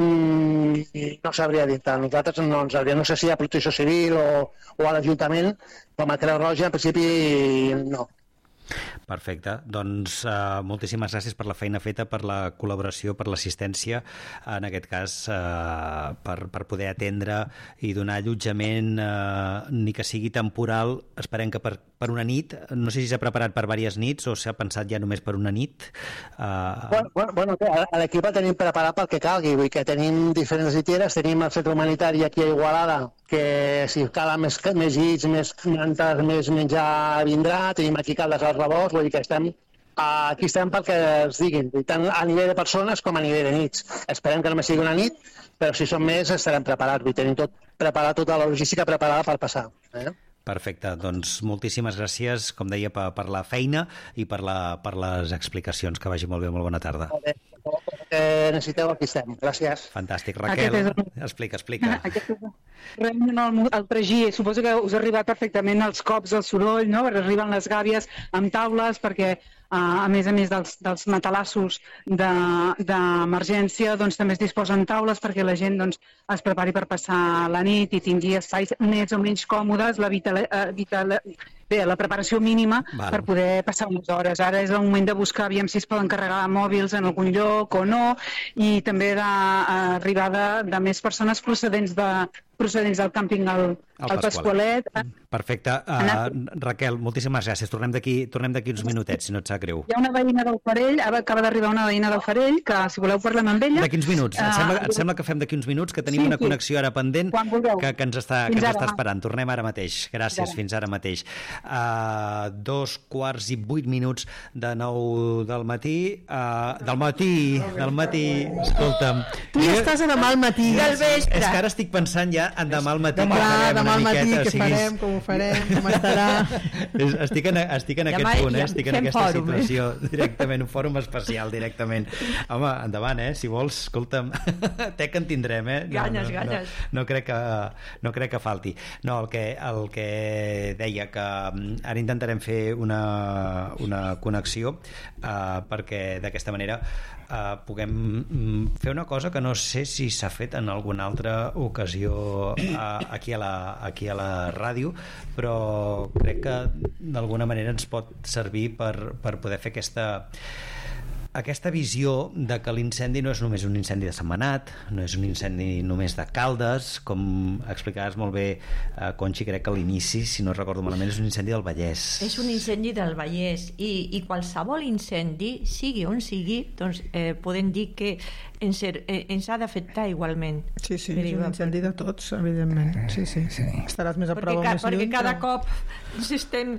no sabria dir. A nosaltres no ens hauria. No sé si a Protecció Civil o, o a l'Ajuntament, com a Creu Roja, en principi no. Perfecte, doncs uh, moltíssimes gràcies per la feina feta, per la col·laboració, per l'assistència, en aquest cas uh, per, per poder atendre i donar allotjament, uh, ni que sigui temporal. Esperem que per, per una nit, no sé si s'ha preparat per diverses nits o s'ha pensat ja només per una nit. Uh... Bueno, bueno, bueno, l'equip el tenim preparat pel que calgui, vull que tenim diferents lliteres, tenim el centre humanitari aquí a Igualada, que si cal més, més llits, més mantes, més menjar vindrà, tenim aquí caldes als rebots, vull dir que estem, aquí estem pel que es diguin, tant a nivell de persones com a nivell de nits. Esperem que només sigui una nit, però si són més estarem preparats, vull tenir tot preparat, tota la logística preparada per passar. Eh? Perfecte, doncs moltíssimes gràcies, com deia, per, per la feina i per, la, per les explicacions. Que vagi molt bé, molt bona tarda. Molt bé. Que necessiteu, aquí estem. Gràcies. Fantàstic. Raquel, és... explica, explica. Aquest és el, el tragí. Suposo que us ha arribat perfectament els cops, el soroll, no? Arriben les gàbies amb taules perquè a més a més dels, dels matalassos d'emergència, doncs també es disposen taules perquè la gent doncs, es prepari per passar la nit i tingui espais més o menys còmodes, la, vital, vital, bé, la preparació mínima Val. Per poder passar unes hores. Ara és el moment de buscar aviam si es poden carregar mòbils en algun lloc o no, i també d'arribada de, de més persones procedents de procedents del càmping al, al Pasqualet. Perfecte. Uh, Raquel, moltíssimes gràcies. Tornem d'aquí tornem d'aquí uns minutets, si no et sap greu. Hi ha una veïna del Farell, acaba d'arribar una veïna del Farell, que si voleu parlem amb ella... D'aquí uns minuts. Uh, et, sembla, et sembla que fem d'aquí uns minuts, que tenim sí, una connexió ara pendent que, que ens està, que ens està esperant. Tornem ara mateix. Gràcies, fins ara mateix. Uh, dos quarts i vuit minuts de nou del matí. Uh, del matí, del matí. Escolta'm. Tu ja estàs a demà al matí. Del vespre. És que ara estic pensant ja en demà al matí. Demà, demà al matí, què farem, com ho farem, com estarà... Estic en, estic en aquest punt, eh? Estic en aquesta fòrum, situació, eh? Directament, un fòrum especial, directament. Home, endavant, eh? Si vols, escolta'm, té que en tindrem, eh? No, ganes, no, ganes. No, no, crec que, no crec que falti. No, el que, el que deia, que ara intentarem fer una, una connexió uh, perquè d'aquesta manera uh, puguem fer una cosa que no sé si s'ha fet en alguna altra ocasió aquí a la, aquí a la ràdio, però crec que d'alguna manera ens pot servir per, per poder fer aquesta aquesta visió de que l'incendi no és només un incendi de Sentmenat, no és un incendi només de Caldes, com explicaves molt bé, eh, Conxi, crec que a l'inici, si no recordo malament, és un incendi del Vallès. És un incendi del Vallès i, i qualsevol incendi, sigui on sigui, doncs eh, podem dir que ens, eh, ens ha d'afectar igualment. Sí, sí, és un incendi de tots, evidentment. Sí, sí, sí. Estaràs més a prop o més lluny. Perquè cada però... cop s'estem,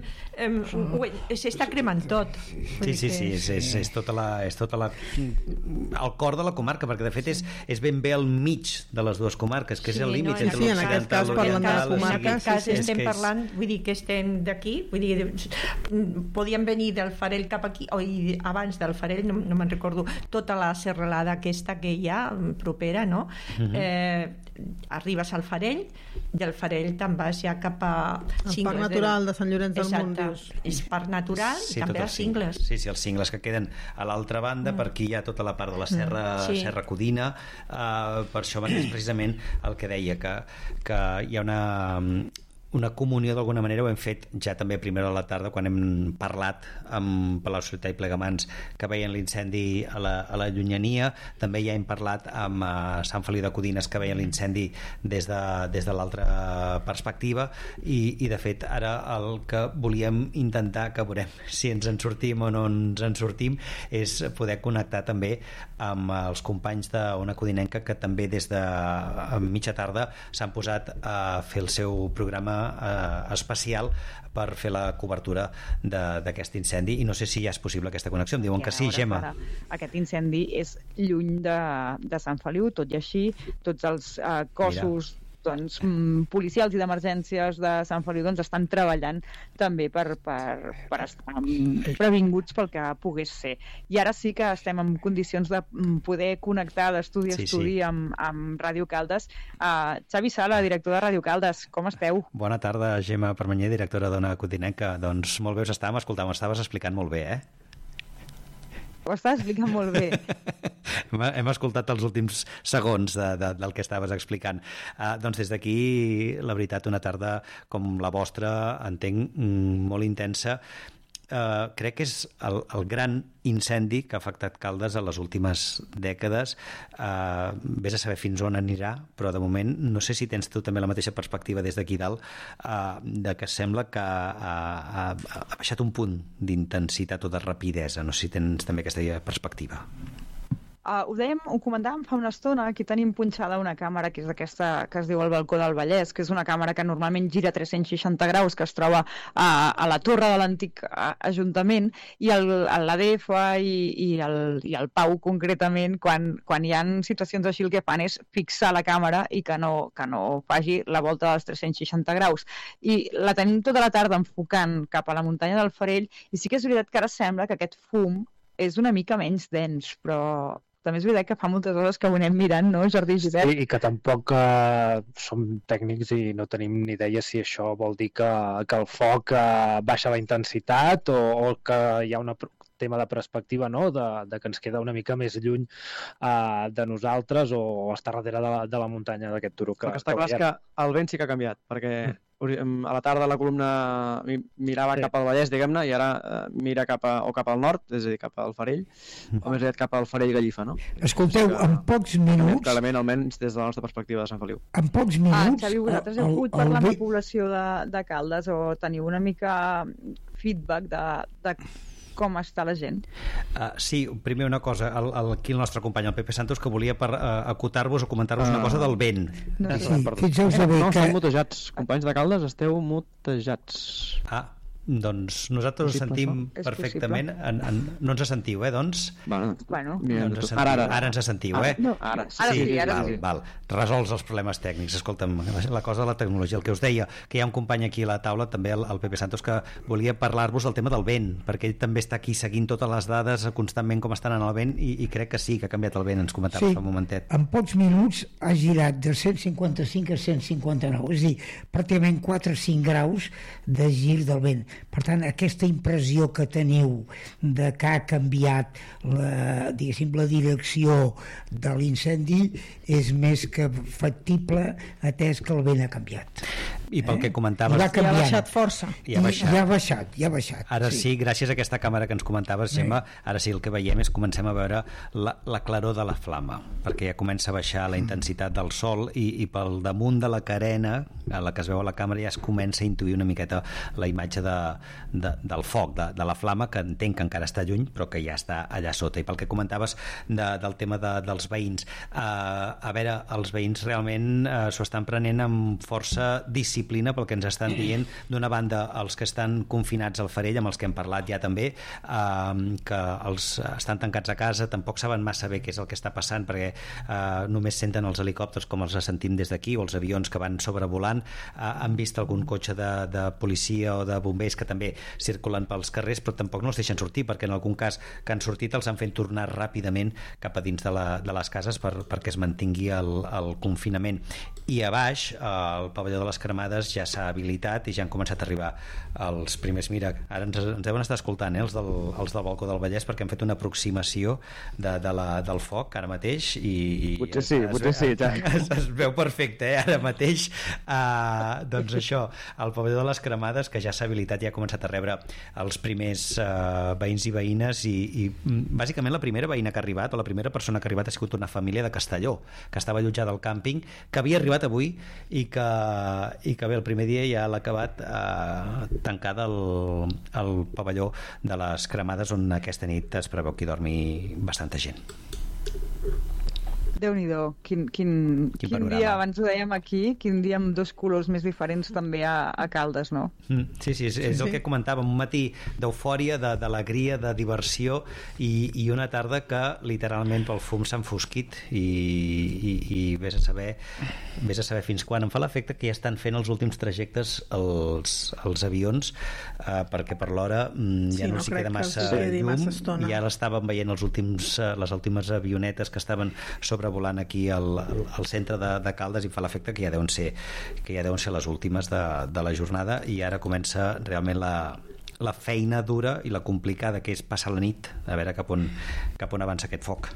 eh, s'està cremant tot. Sí, sí, sí, és, és, és tota la és tota la, el cor de la comarca, perquè de fet és, és ben bé al mig de les dues comarques, que és el límit sí, entre sí, l'occidental i l'oriental. En aquest cas sí, sí. estem parlant, vull dir que estem d'aquí, vull dir, podíem venir del Farell cap aquí, o abans del Farell, no, no me'n recordo, tota la serralada aquesta que hi ha, propera, no? Uh-huh. eh, arribes al Farell, del Farell te'n vas ja cap a el Cingles. El Parc Natural de Sant Llorenç del Munt, dius. És Parc Natural sí, i també els Cingles. Sí, sí, els Cingles que queden a l'altra banda, mm. per aquí hi ha tota la part de la Serra, sí. Serra Codina, uh, per això és precisament el que deia, que, que hi ha una, una comunió d'alguna manera ho hem fet ja també a primera hora de la tarda quan hem parlat amb Palau-solità i Plegamans que veien l'incendi a la, a la llunyania, també ja hem parlat amb uh, Sant Feliu de Codines que veien l'incendi des de, des de l'altra perspectiva i, i de fet ara el que volíem intentar, que veurem si ens en sortim o no ens en sortim, és poder connectar també amb els companys d'Ona Codinenca que també des de mitja tarda s'han posat a fer el seu programa eh, especial per fer la cobertura d'aquest incendi i no sé si ja és possible aquesta connexió. Em diuen ja, que sí, Gemma. Ara, aquest incendi és lluny de, de Sant Feliu, tot i així tots els eh, cossos Mira. Doncs, policials i d'emergències de Sant Feliu doncs, estan treballant també per, per, per estar previnguts pel que pogués ser. I ara sí que estem en condicions de poder connectar d'estudi a sí, estudi sí. amb, amb Ràdio Caldes. Uh, Xavi Sala, director de Ràdio Caldes, com esteu? Bona tarda, Gemma Permanyer, directora d'Ona Codinenca. Doncs molt bé us estàvem escoltant, m'estaves explicant molt bé, eh? Ho estàs explicant molt bé. Hem escoltat els últims segons de, de, del que estaves explicant. Uh, doncs des d'aquí, la veritat, una tarda com la vostra, entenc, molt intensa. Uh, crec que és el, el gran incendi que ha afectat Caldes a les últimes dècades. Uh, vés a saber fins on anirà, però de moment no sé si tens tu també la mateixa perspectiva des d'aquí dalt, uh, de que sembla que ha, ha, ha baixat un punt d'intensitat o de rapidesa. No sé si tens també aquesta perspectiva. Uh, ho dèiem, ho comentàvem fa una estona, aquí tenim punxada una càmera que és aquesta que es diu el balcó del Vallès, que és una càmera que normalment gira tres-cents seixanta graus, que es troba a, a la torre de l'antic Ajuntament, i l'A D F i, i, el, i el Pau concretament, quan, quan hi ha situacions així el que fan és fixar la càmera i que no, que no faci la volta dels tres-cents seixanta graus. I la tenim tota la tarda enfocant cap a la muntanya del Farell, i sí que és veritat que ara sembla que aquest fum és una mica menys dens, però també és veritat que fa moltes hores que ho anem mirant, no, Jordi Josep? Sí, i que tampoc eh, som tècnics i no tenim ni idea si això vol dir que, que el foc eh, baixa la intensitat o, o que hi ha un tema de perspectiva, no?, de, de que ens queda una mica més lluny eh, de nosaltres o, o està darrere de la, de la muntanya d'aquest turó. Que, el que està clar és que el vent sí que ha canviat, perquè mm. a la tarda la columna mirava sí. cap al Vallès, diguem-ne, i ara eh, mira cap a, o cap al nord, és a dir, cap al Farell, mm. o més aviat cap al Farell Gallifa, no? Escolteu, o sigui que, en pocs minuts... Clarament, almenys des de la nostra perspectiva de Sant Feliu. En pocs minuts... Ah, Xavi, vosaltres heu pogut parlar amb la població de, de Caldes o teniu una mica feedback de... de com està la gent? Uh, sí, primer una cosa, el, el, aquí el nostre company, el Pepe Santos, que volia per uh, acotar-vos o comentar-vos uh, una cosa del vent. No, sí, fixeu-vos bé no, que... esteu mutejats, companys de Caldes, esteu mutejats. Ah, doncs nosaltres us sentim perfectament. En, en, no ens sentiu, eh, doncs? Bueno, bueno. No ens sentiu. Ara, ara. ara ens sentiu, eh? No, ara, ara sí, sí, ara val, sí. Val. Resolts els problemes tècnics. Escolta'm, la cosa de la tecnologia. El que us deia, que hi ha un company aquí a la taula, també el, el Pepe Santos, que volia parlar-vos del tema del vent, perquè ell també està aquí seguint totes les dades constantment com estan en el vent i, i crec que sí, que ha canviat el vent. Ens comentava sí, fa un momentet. En pocs minuts ha girat de cent cinquanta-cinc a cent cinquanta-nou, és a dir, pràcticament quatre o cinc graus de gir del vent. Per tant, aquesta impressió que teniu de que ha canviat la, diguéssim, la direcció de l'incendi és més que factible atès que el vent ha canviat. I pel eh? que comentaves... I ha baixat força. I ha baixat. I, I ha baixat, i ha baixat. Ara sí. sí, gràcies a aquesta càmera que ens comentaves, Gemma, sí. ara sí el que veiem és comencem a veure la, la claror de la flama, perquè ja comença a baixar la intensitat del sol i, i pel damunt de la carena, a la que es veu a la càmera, ja es comença a intuir una miqueta la imatge de, de, del foc, de, de la flama, que entenc que encara està lluny, però que ja està allà sota. I pel que comentaves de, del tema de, dels veïns, eh, a veure, els veïns realment eh, s'ho estan prenent amb força disciplina pel que ens estan dient. D'una banda, els que estan confinats al Farell, amb els que hem parlat ja també, eh, que els estan tancats a casa, tampoc saben massa bé què és el que està passant, perquè eh, només senten els helicòpters com els sentim des d'aquí, o els avions que van sobrevolant. Eh, han vist algun cotxe de, de policia o de bombers que també circulen pels carrers, però tampoc no els deixen sortir, perquè en algun cas que han sortit els han fet tornar ràpidament cap a dins de, la, de les cases per, perquè es mantingui el, el confinament. I a baix, al pavelló de les Cremades, cremades ja s'ha habilitat i ja han començat a arribar els primers. Mira, ara ens, ens deuen estar escoltant, eh, els, del, els del balcó del Vallès, perquè han fet una aproximació de, de la, del foc ara mateix i, i potser sí, es, potser es, sí es, es veu perfecte, eh, ara mateix. Uh, doncs això, el pavelló de les cremades, que ja s'ha habilitat, ja ha començat a rebre els primers uh, veïns i veïnes i, i bàsicament la primera veïna que ha arribat o la primera persona que ha arribat ha sigut una família de Castelló, que estava allotjada al càmping, que havia arribat avui i que, i que bé, el primer dia ja l'ha acabat eh, tancada el, el pavelló de les cremades, on aquesta nit es preveu que hi dormi bastanta gent. Déu-n'hi-do, quin, quin, quin, quin dia, abans ho dèiem aquí, quin dia amb dos colors més diferents també a, a Caldes, no? Mm, sí, sí, és, és el que comentàvem, un matí d'eufòria, de, d'alegria, de diversió i, i una tarda que literalment pel fum s'ha enfosquit i, i, i vés a saber vés a saber fins quan. Em fa l'efecte que ja estan fent els últims trajectes els, els avions eh, perquè per l'hora mm, ja sí, no, no s'hi queda massa llum, massa i ara estàvem veient els últims, les últimes avionetes que estaven sobre volant aquí al, al centre de, de Caldes i fa l'efecte que ja deuen ser que ja deuen ser les últimes de, de la jornada i ara comença realment la, la feina dura i la complicada que és passar la nit a veure cap on, cap on avança aquest foc.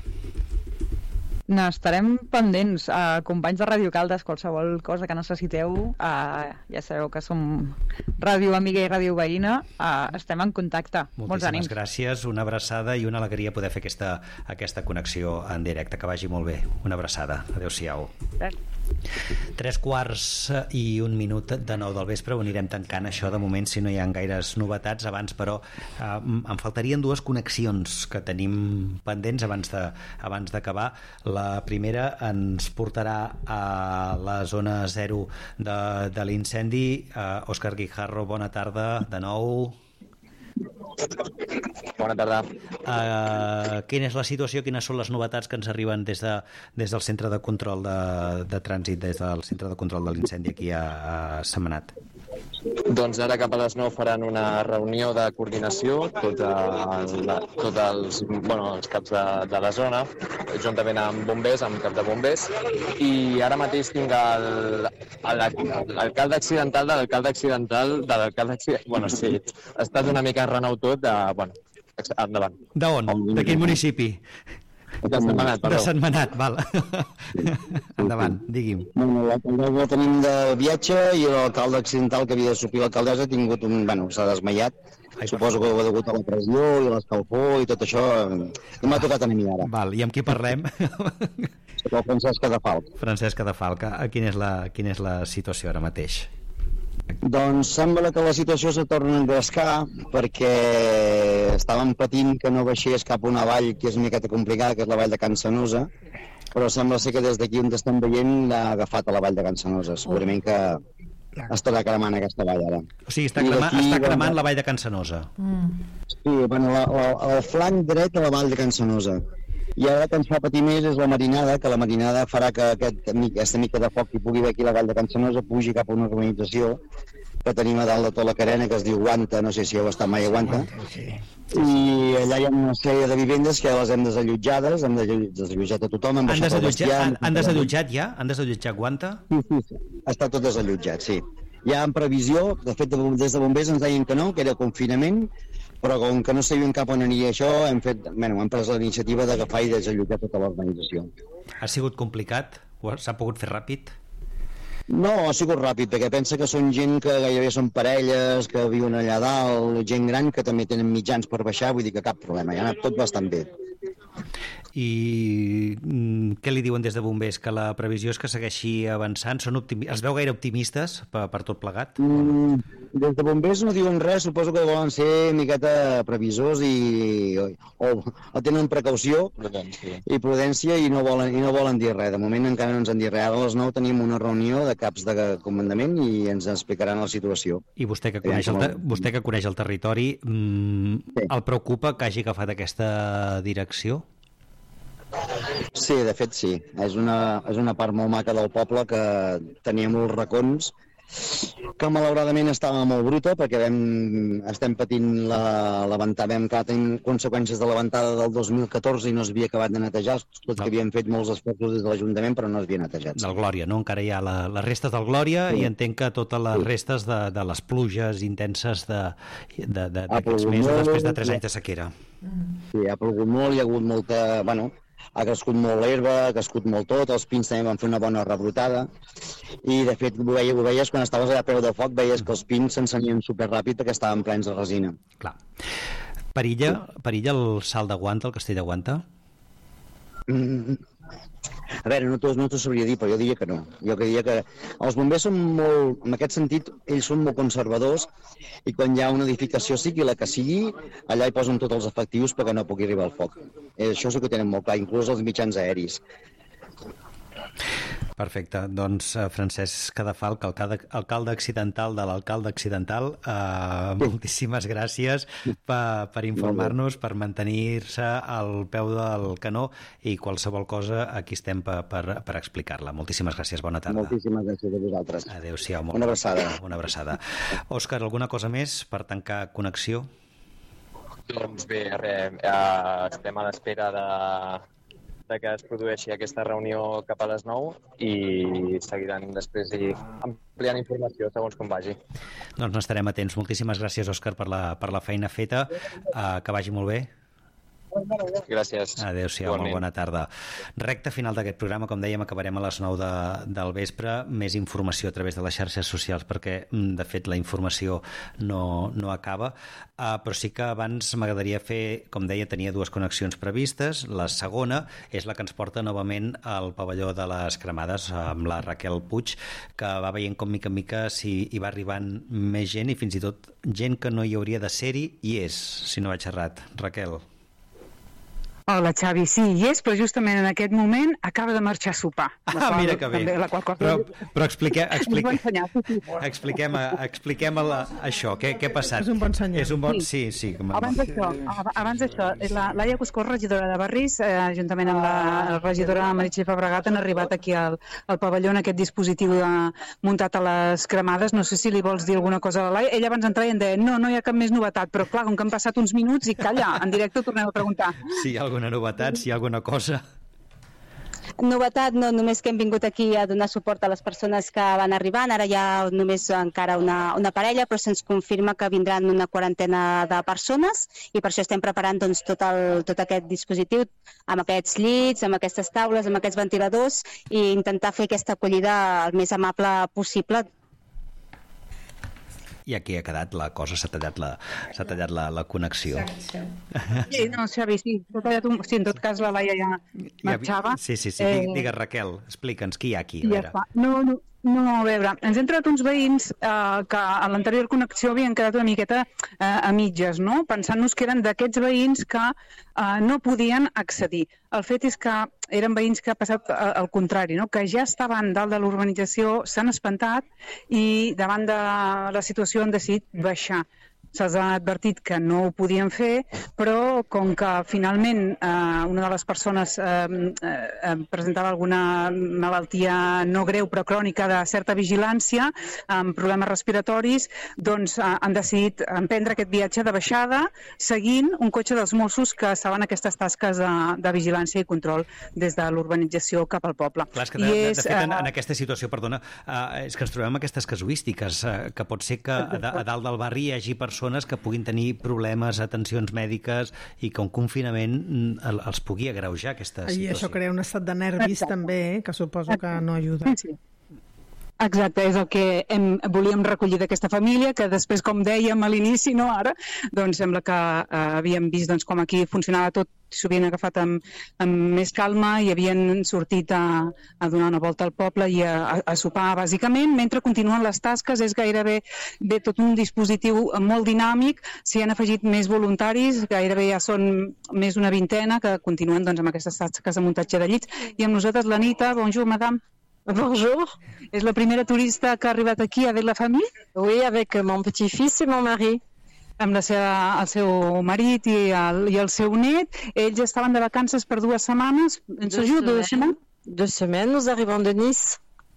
N'estarem pendents. Uh, companys de Ràdio Caldes, qualsevol cosa que necessiteu, uh, ja sabeu que som ràdio amiga i ràdio veïna, uh, estem en contacte. Molts ànims. Moltíssimes gràcies, una abraçada i una alegria poder fer aquesta, aquesta connexió en directe. Que vagi molt bé. Una abraçada. Adéu-siau. Tres quarts i un minut de nou del vespre, ho anirem tancant això de moment si no hi ha gaires novetats. Abans però eh, em faltarien dues connexions que tenim pendents abans de, abans d'acabar. La primera ens portarà a la zona zero de, de l'incendi. uh, Òscar Guijarro, bona tarda de nou. Bona tarda. Uh, quina és la situació, quines són les novetats que ens arriben des, de, des del centre de control de, de trànsit, des del centre de control de l'incendi aquí a, a Sentmenat? Doncs ara cap a les nou faran una reunió de coordinació, tots el, tot els, bueno, els caps de, de la zona, juntament amb bombers, amb cap de bombers, i ara mateix tinc l'alcalde accidental de l'alcalde accidental de l'alcalde accidental... Bueno, sí, ha estat una mica enrenau tot de... Bueno, endavant. D'on? De quin municipi? De Sentmenat, perdó. De Sentmenat, val. Endavant, digui'm. Bueno, l'alcaldessa la tenim de viatge i l'alcalde accidental que havia de suplir l'alcaldessa ha tingut un... Bueno, s'ha desmaiat. Ai, suposo que ho ha degut a la pressió i l'escalfor i tot això. I m'ha tocat a mi ara. Val, i amb qui parlem? El Francesc de Falc. Francesc de Falc. Quina és la, quina és la situació ara mateix? Doncs sembla que la situació se torna a engrescar perquè estàvem patint que no baixés cap a una vall que és una miqueta complicada, que és la vall de Can Sanosa, però sembla ser que des d'aquí on estem veient l'ha agafat a la vall de Can Sanosa. Segurament que estarà cremant aquesta vall ara. O sigui, està, crema, està cremant la vall de Can Sanosa. Mm. Sí, bueno, la, la, el flanc dret a la vall de Can Sanosa. I ara que ens fa patir més és la marinada, que la marinada farà que aquest, aquesta mica de foc que pugui haver aquí a la vall de Can Sanosa pugi cap a una urbanització que tenim a dalt de tota la carena, que es diu Guanta, no sé si heu estat mai a Guanta. Sí. I allà hi ha una sèrie de vivendes que ja les hem desallotjades, hem desallotjat a tothom. Han desallotjat, han, han desallotjat ja? Han desallotjat Guanta? Sí, sí, sí. Està tot desallotjat, sí. Ja en previsió, de fet, des de bombers ens deien que no, que era confinament, però com que no sabíem cap on aniria això, hem fet, bueno, hem pres la iniciativa d'agafar i desallotjar tota l'organització. Ha sigut complicat? S'ha pogut fer ràpid? No, ha sigut ràpid, perquè pensa que són gent que gairebé són parelles, que viuen allà dalt, gent gran que també tenen mitjans per baixar, vull dir que cap problema, ja ha anat tot bastant bé. I què li diuen des de bombers? Que la previsió és que segueixi avançant? Són optimi... Es veu gaire optimistes per, per tot plegat? Mm, des de bombers no diuen res, suposo que volen ser miqueta previsors i o, o tenen precaució prudència. i prudència i no, volen, i no volen dir res. De moment encara no ens han dit res. Ara a les nou tenim una reunió de caps de comandament i ens explicaran la situació. I vostè que coneix el, vostè que coneix el territori, mm, sí. el preocupa que hagi agafat aquesta direcció? Sí, de fet sí. És una, és una part molt maca del poble que tenia molts racons que malauradament estava molt bruta perquè vam, estem patint la, la ventada, vam clar, tenir conseqüències de la ventada del dos mil catorze i no s'havia acabat de netejar, tot que havíem fet molts esforços des de l'Ajuntament però no s'havia netejat. Del Glòria, no? Encara hi ha la, les restes del Glòria sí. I entenc que totes les restes de, de les pluges intenses d'aquests mesos després de tres anys de sequera. Sí, ha plogut molt, hi ha hagut molta... Bueno, ha crescut molt l'herba, ha crescut molt tot, els pins també van fer una bona rebrotada i de fet ho veies, ho veies quan estaves allà a peu de foc, veies que els pins s'encenien superràpid perquè estaven plens de resina. Clar. Perilla, perilla el salt de Guanta, el castell de Guanta? Mm, a veure, no t'ho no sabria dir, però jo diria que no. Jo diria que els bombers són molt, en aquest sentit, ells són molt conservadors i quan hi ha una edificació, sigui la que sigui, allà hi posen tots els efectius perquè no pugui arribar el foc. Eh, això sí que ho tenen molt clar, inclús els mitjans aeris. Perfecte. Doncs uh, Francesc Cadafalch, alcalde, alcalde accidental de l'alcalde accidental, uh, moltíssimes gràcies per, per informar-nos, per mantenir-se al peu del canó i qualsevol cosa aquí estem per, per, per explicar-la. Moltíssimes gràcies, bona tarda. Moltíssimes gràcies a vosaltres. Adéu-siau. Una abraçada. Una abraçada. Òscar, alguna cosa més per tancar connexió? Doncs bé, res, eh, estem a l'espera de... de que es produeixi aquesta reunió cap a les nou i seguiran després i ampliant informació segons com vagi. Doncs n'estarem atents. Moltíssimes gràcies, Òscar, per la, per la feina feta. Uh, que vagi molt bé. Gràcies. Adéu-siau, molt bona tarda. Recte final d'aquest programa, com dèiem, acabarem a les nou de, del vespre. Més informació a través de les xarxes socials, perquè, de fet, la informació no, no acaba. Uh, però sí que abans m'agradaria fer, com deia, tenia dues connexions previstes. La segona és la que ens porta novament al pavelló de les cremades amb la Raquel Puig, que va veient com mica en mica si hi va arribant més gent i fins i tot gent que no hi hauria de ser-hi i és, si no vaig errat. Raquel. Hola, Xavi, sí, hi és, però justament en aquest moment acaba de marxar a sopar. Ah, qual, mira que bé. També, la qual cosa... Però, però explique, explique, expliquem, expliquem la, això, què, què ha passat? És un bon senyal. És un bon... Sí, sí. sí abans d'això, abans d'això, la Laia Cuscó, regidora de Barris, eh, juntament amb la regidora Meritxell Fabregat, han arribat aquí al, al pavelló en aquest dispositiu de, muntat a les cremades. No sé si li vols dir alguna cosa a la Laia. Ella abans d'entrar i em deia, no, no hi ha cap més novetat, però clar, com que han passat uns minuts i calla, en directe tornem a preguntar. Sí, alguna una novetat, si hi ha alguna cosa? Novetat, no, només que hem vingut aquí a donar suport a les persones que van arribant. Ara hi ha només encara una, una parella, però se'ns confirma que vindran una quarantena de persones i per això estem preparant doncs, tot, el, tot aquest dispositiu amb aquests llits, amb aquestes taules, amb aquests ventiladors i intentar fer aquesta acollida el més amable possible. I aquí ha quedat la cosa, s'ha tallat la, s'ha tallat la, la connexió. Sí, no, Xavi, sí, un... sí, en tot cas la Laia ja marxava. Sí, sí, sí, eh... digues, Raquel, explica'ns qui hi ha aquí. A ja no, no, no, a veure, ens han entrat uns veïns eh, que a l'anterior connexió havien quedat una miqueta eh, a mitges, no? Pensant-nos que eren d'aquests veïns que eh, no podien accedir. El fet és que eren veïns que ha passat al contrari, no? Que ja estaven dalt de l'urbanització, s'han espantat i davant de la situació han decidit baixar. Se'ls ha advertit que no ho podien fer, però com que finalment eh, una de les persones eh, eh, presentava alguna malaltia no greu però crònica de certa vigilància, amb problemes respiratoris, doncs eh, han decidit emprendre aquest viatge de baixada seguint un cotxe dels Mossos que estaven en aquestes tasques de, de vigilància i control des de l'urbanització cap al poble. Clar, és que de, de, de fet en, en aquesta situació, perdona, eh, és que ens trobem aquestes casuístiques, eh, que pot ser que a, a dalt del barri hi hagi persones que puguin tenir problemes, atencions mèdiques i que un confinament els pugui agreujar aquesta situació. I això crea un estat de nervis Exacte. també, eh, que suposo que no ajuda. Sí, sí. Exacte, és el que hem, volíem recollir d'aquesta família, que després, com dèiem a l'inici, no ara, doncs sembla que eh, havíem vist doncs, com aquí funcionava tot, s'ho havien agafat amb, amb més calma i havien sortit a, a donar una volta al poble i a, a, a sopar, bàsicament, mentre continuen les tasques. És gairebé bé tot un dispositiu molt dinàmic, s'hi han afegit més voluntaris, gairebé ja són més d'una vintena que continuen doncs, amb aquestes tasques de muntatge de llits. I amb nosaltres l'Anita, bonjour, madame. Bonjour. És la primera turista que ha arribat aquí avec la famille? Oui, avec mon petit-fils et mon mari. Amb la seva, el seu marit i el, i el seu net. Ells estaven de vacances per dues setmanes. En séjour de semaines? Deux semaines, nous arrivons de Nice.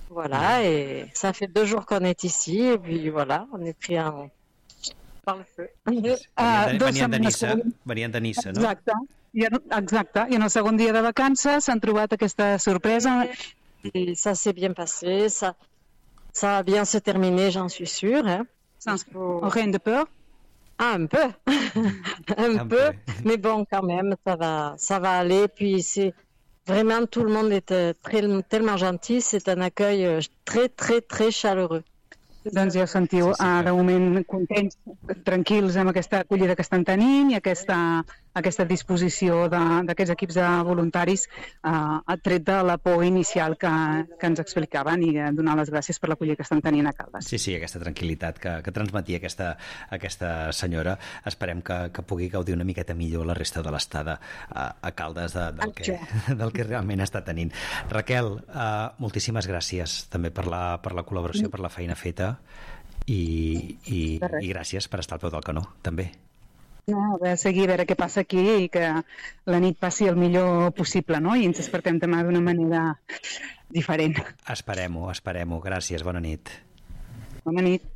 Voilà, et ça fait deux jours qu'on est ici, et puis voilà, on est pris en... par le feu. Venien, venien de Niça, venien de Niça, no? Exacte. I en, exacte. I en el segon dia de vacances s'han trobat aquesta sorpresa. Et ça s'est bien passé, ça, ça va bien se terminer, j'en suis sûre. Hein. Faut... Rien de peur? Ah, un peu. un, un peu, peu, mais bon, quand même, ça va, ça va aller. Puis c'est vraiment, tout le monde est très, tellement gentil, c'est un accueil très, très, très chaleureux. Doncs ja us sentiu, sí, sí, uh, de moment contents, tranquils amb aquesta acollida que estan tenint i aquesta, aquesta disposició d'aquests equips de voluntaris uh, ha tret de la por inicial que, que ens explicaven i donar les gràcies per l'acollida que estan tenint a Caldes. Sí, sí, aquesta tranquil·litat que, que transmetia aquesta, aquesta senyora. Esperem que, que pugui gaudir una miqueta millor la resta de l'estada a, a Caldes de, del, que, del que realment està tenint. Raquel, uh, moltíssimes gràcies també per la, per la col·laboració, per la feina feta. I, i, i gràcies per estar al peu del canó, també. No, a veure, seguir a veure què passa aquí i que la nit passi el millor possible, no? I ens despertem demà d'una manera diferent. Esperem-ho, esperem-ho. Gràcies, bona nit. Bona nit.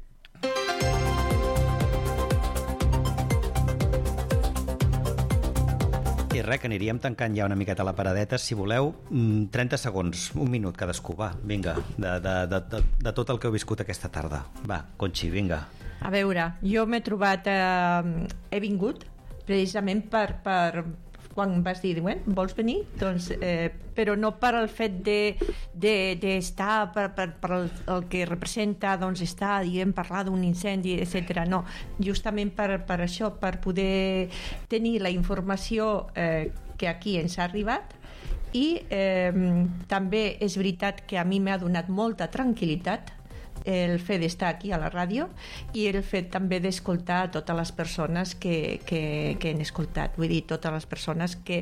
I res, que aniríem tancant ja una miqueta la paradeta. Si voleu, trenta segons, un minut cadascú, va, vinga, de, de, de, de, de tot el que heu viscut aquesta tarda. Va, Conxi, vinga. A veure, jo m'he trobat... Eh, he vingut precisament per... per quan vas dir, bueno, vols venir? Doncs, eh, però no per el fet d'estar, de, de, de per, per, per el, el que representa, doncs, estar, diguem, parlar d'un incendi, etcètera. No, justament per, per això, per poder tenir la informació eh, que aquí ens ha arribat. I eh, també és veritat que a mi m'ha donat molta tranquil·litat el fet d'estar aquí a la ràdio i el fet també d'escoltar totes les persones que, que, que han escoltat, vull dir, totes les persones que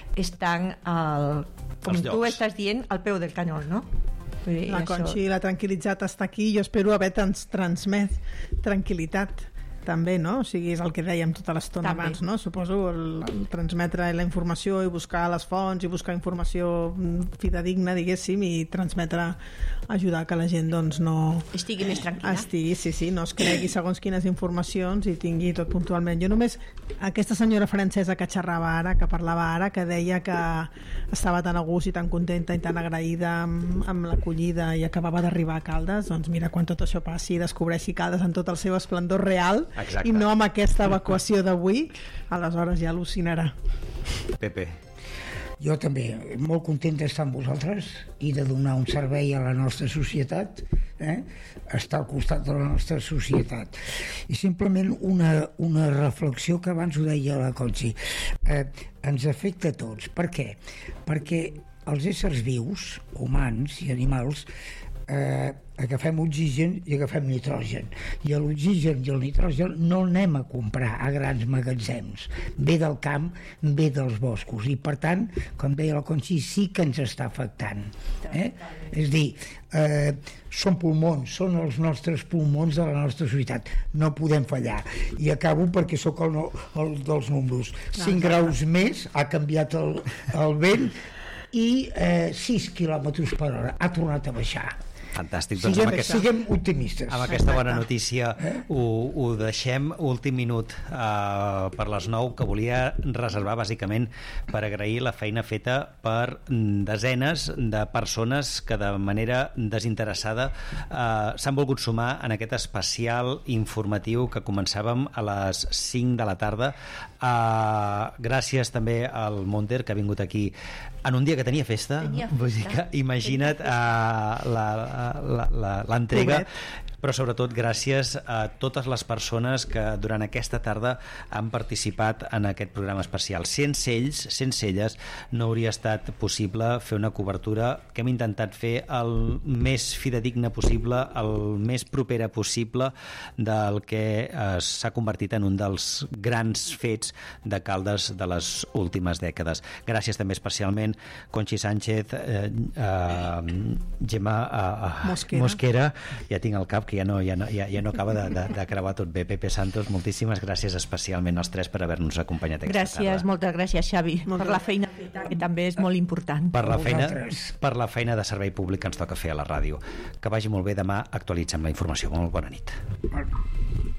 estan al, com tu estàs dient, al peu del canó, no? Vull dir, la Conxi l'ha tranquil·litzat estar aquí, jo espero haver trans transmet tranquil·litat també, no? O sigui, és el que dèiem tota l'estona abans, no? Suposo el, el transmetre la informació i buscar les fonts i buscar informació fidedigna, diguéssim, i transmetre, ajudar que la gent, doncs, no... estigui més tranquil·la. Estigui, sí, sí, no es cregui segons quines informacions i tingui tot puntualment. Jo només, aquesta senyora francesa que xerrava ara, que parlava ara, que deia que estava tan a gust i tan contenta i tan agraïda amb, amb l'acollida i acabava d'arribar a Caldes, doncs mira, quan tot això passi i descobreixi Caldes en tot el seu esplendor real, exacte, i no amb aquesta evacuació d'avui, aleshores ja al·lucinarà. Pepe. Jo també, molt content d'estar amb vosaltres i de donar un servei a la nostra societat, eh? Estar al costat de la nostra societat. I simplement una, una reflexió que abans ho deia la Conxi. Eh, ens afecta a tots. Per què? Perquè els éssers vius, humans i animals, eh, agafem oxigen i agafem nitrogen, i l'oxigen i el nitrogen no anem a comprar a grans magatzems, ve del camp, ve dels boscos, i per tant, com deia la Conxi, sí que ens està afectant, eh? És dir, eh, són pulmons, són els nostres pulmons de la nostra societat, no podem fallar. I acabo perquè sóc el, el dels números, cinc graus més, ha canviat el, el vent, i eh, sis quilòmetres per hora, ha tornat a baixar. Fantàstic, doncs siguem, amb aquesta, siguem optimistes. Amb aquesta bona notícia eh? ho, ho deixem. Últim minut uh, per les nou, que volia reservar bàsicament per agrair la feina feta per desenes de persones que de manera desinteressada uh, s'han volgut sumar en aquest especial informatiu que començàvem a les cinc de la tarda. Uh, gràcies també al Monter, que ha vingut aquí en un dia que tenia festa, tenia festa. Vull dir que imagina't uh, la, la, l'entrega, però sobretot gràcies a totes les persones que durant aquesta tarda han participat en aquest programa especial. Sense ells, sense elles, no hauria estat possible fer una cobertura que hem intentat fer el més fidedigne possible, el més propera possible del que eh, s'ha convertit en un dels grans fets de Caldes de les últimes dècades. Gràcies també especialment Conxi Sánchez, eh, eh, Gemma eh, Mosquera. Mosquera, ja tinc el cap que ja no, ja no, ja, ja no acaba de, de, de creuar tot bé. Pepe Santos, moltíssimes gràcies especialment als tres per haver-nos acompanyat aquesta gràcies, tarda. Moltes gràcies, Xavi, Moltes per la feina feta. qualitat, que també és molt important. Per la feina, per la feina de servei públic que ens toca fer a la ràdio. Que vagi molt bé, demà actualitzem la informació. Molt bona nit.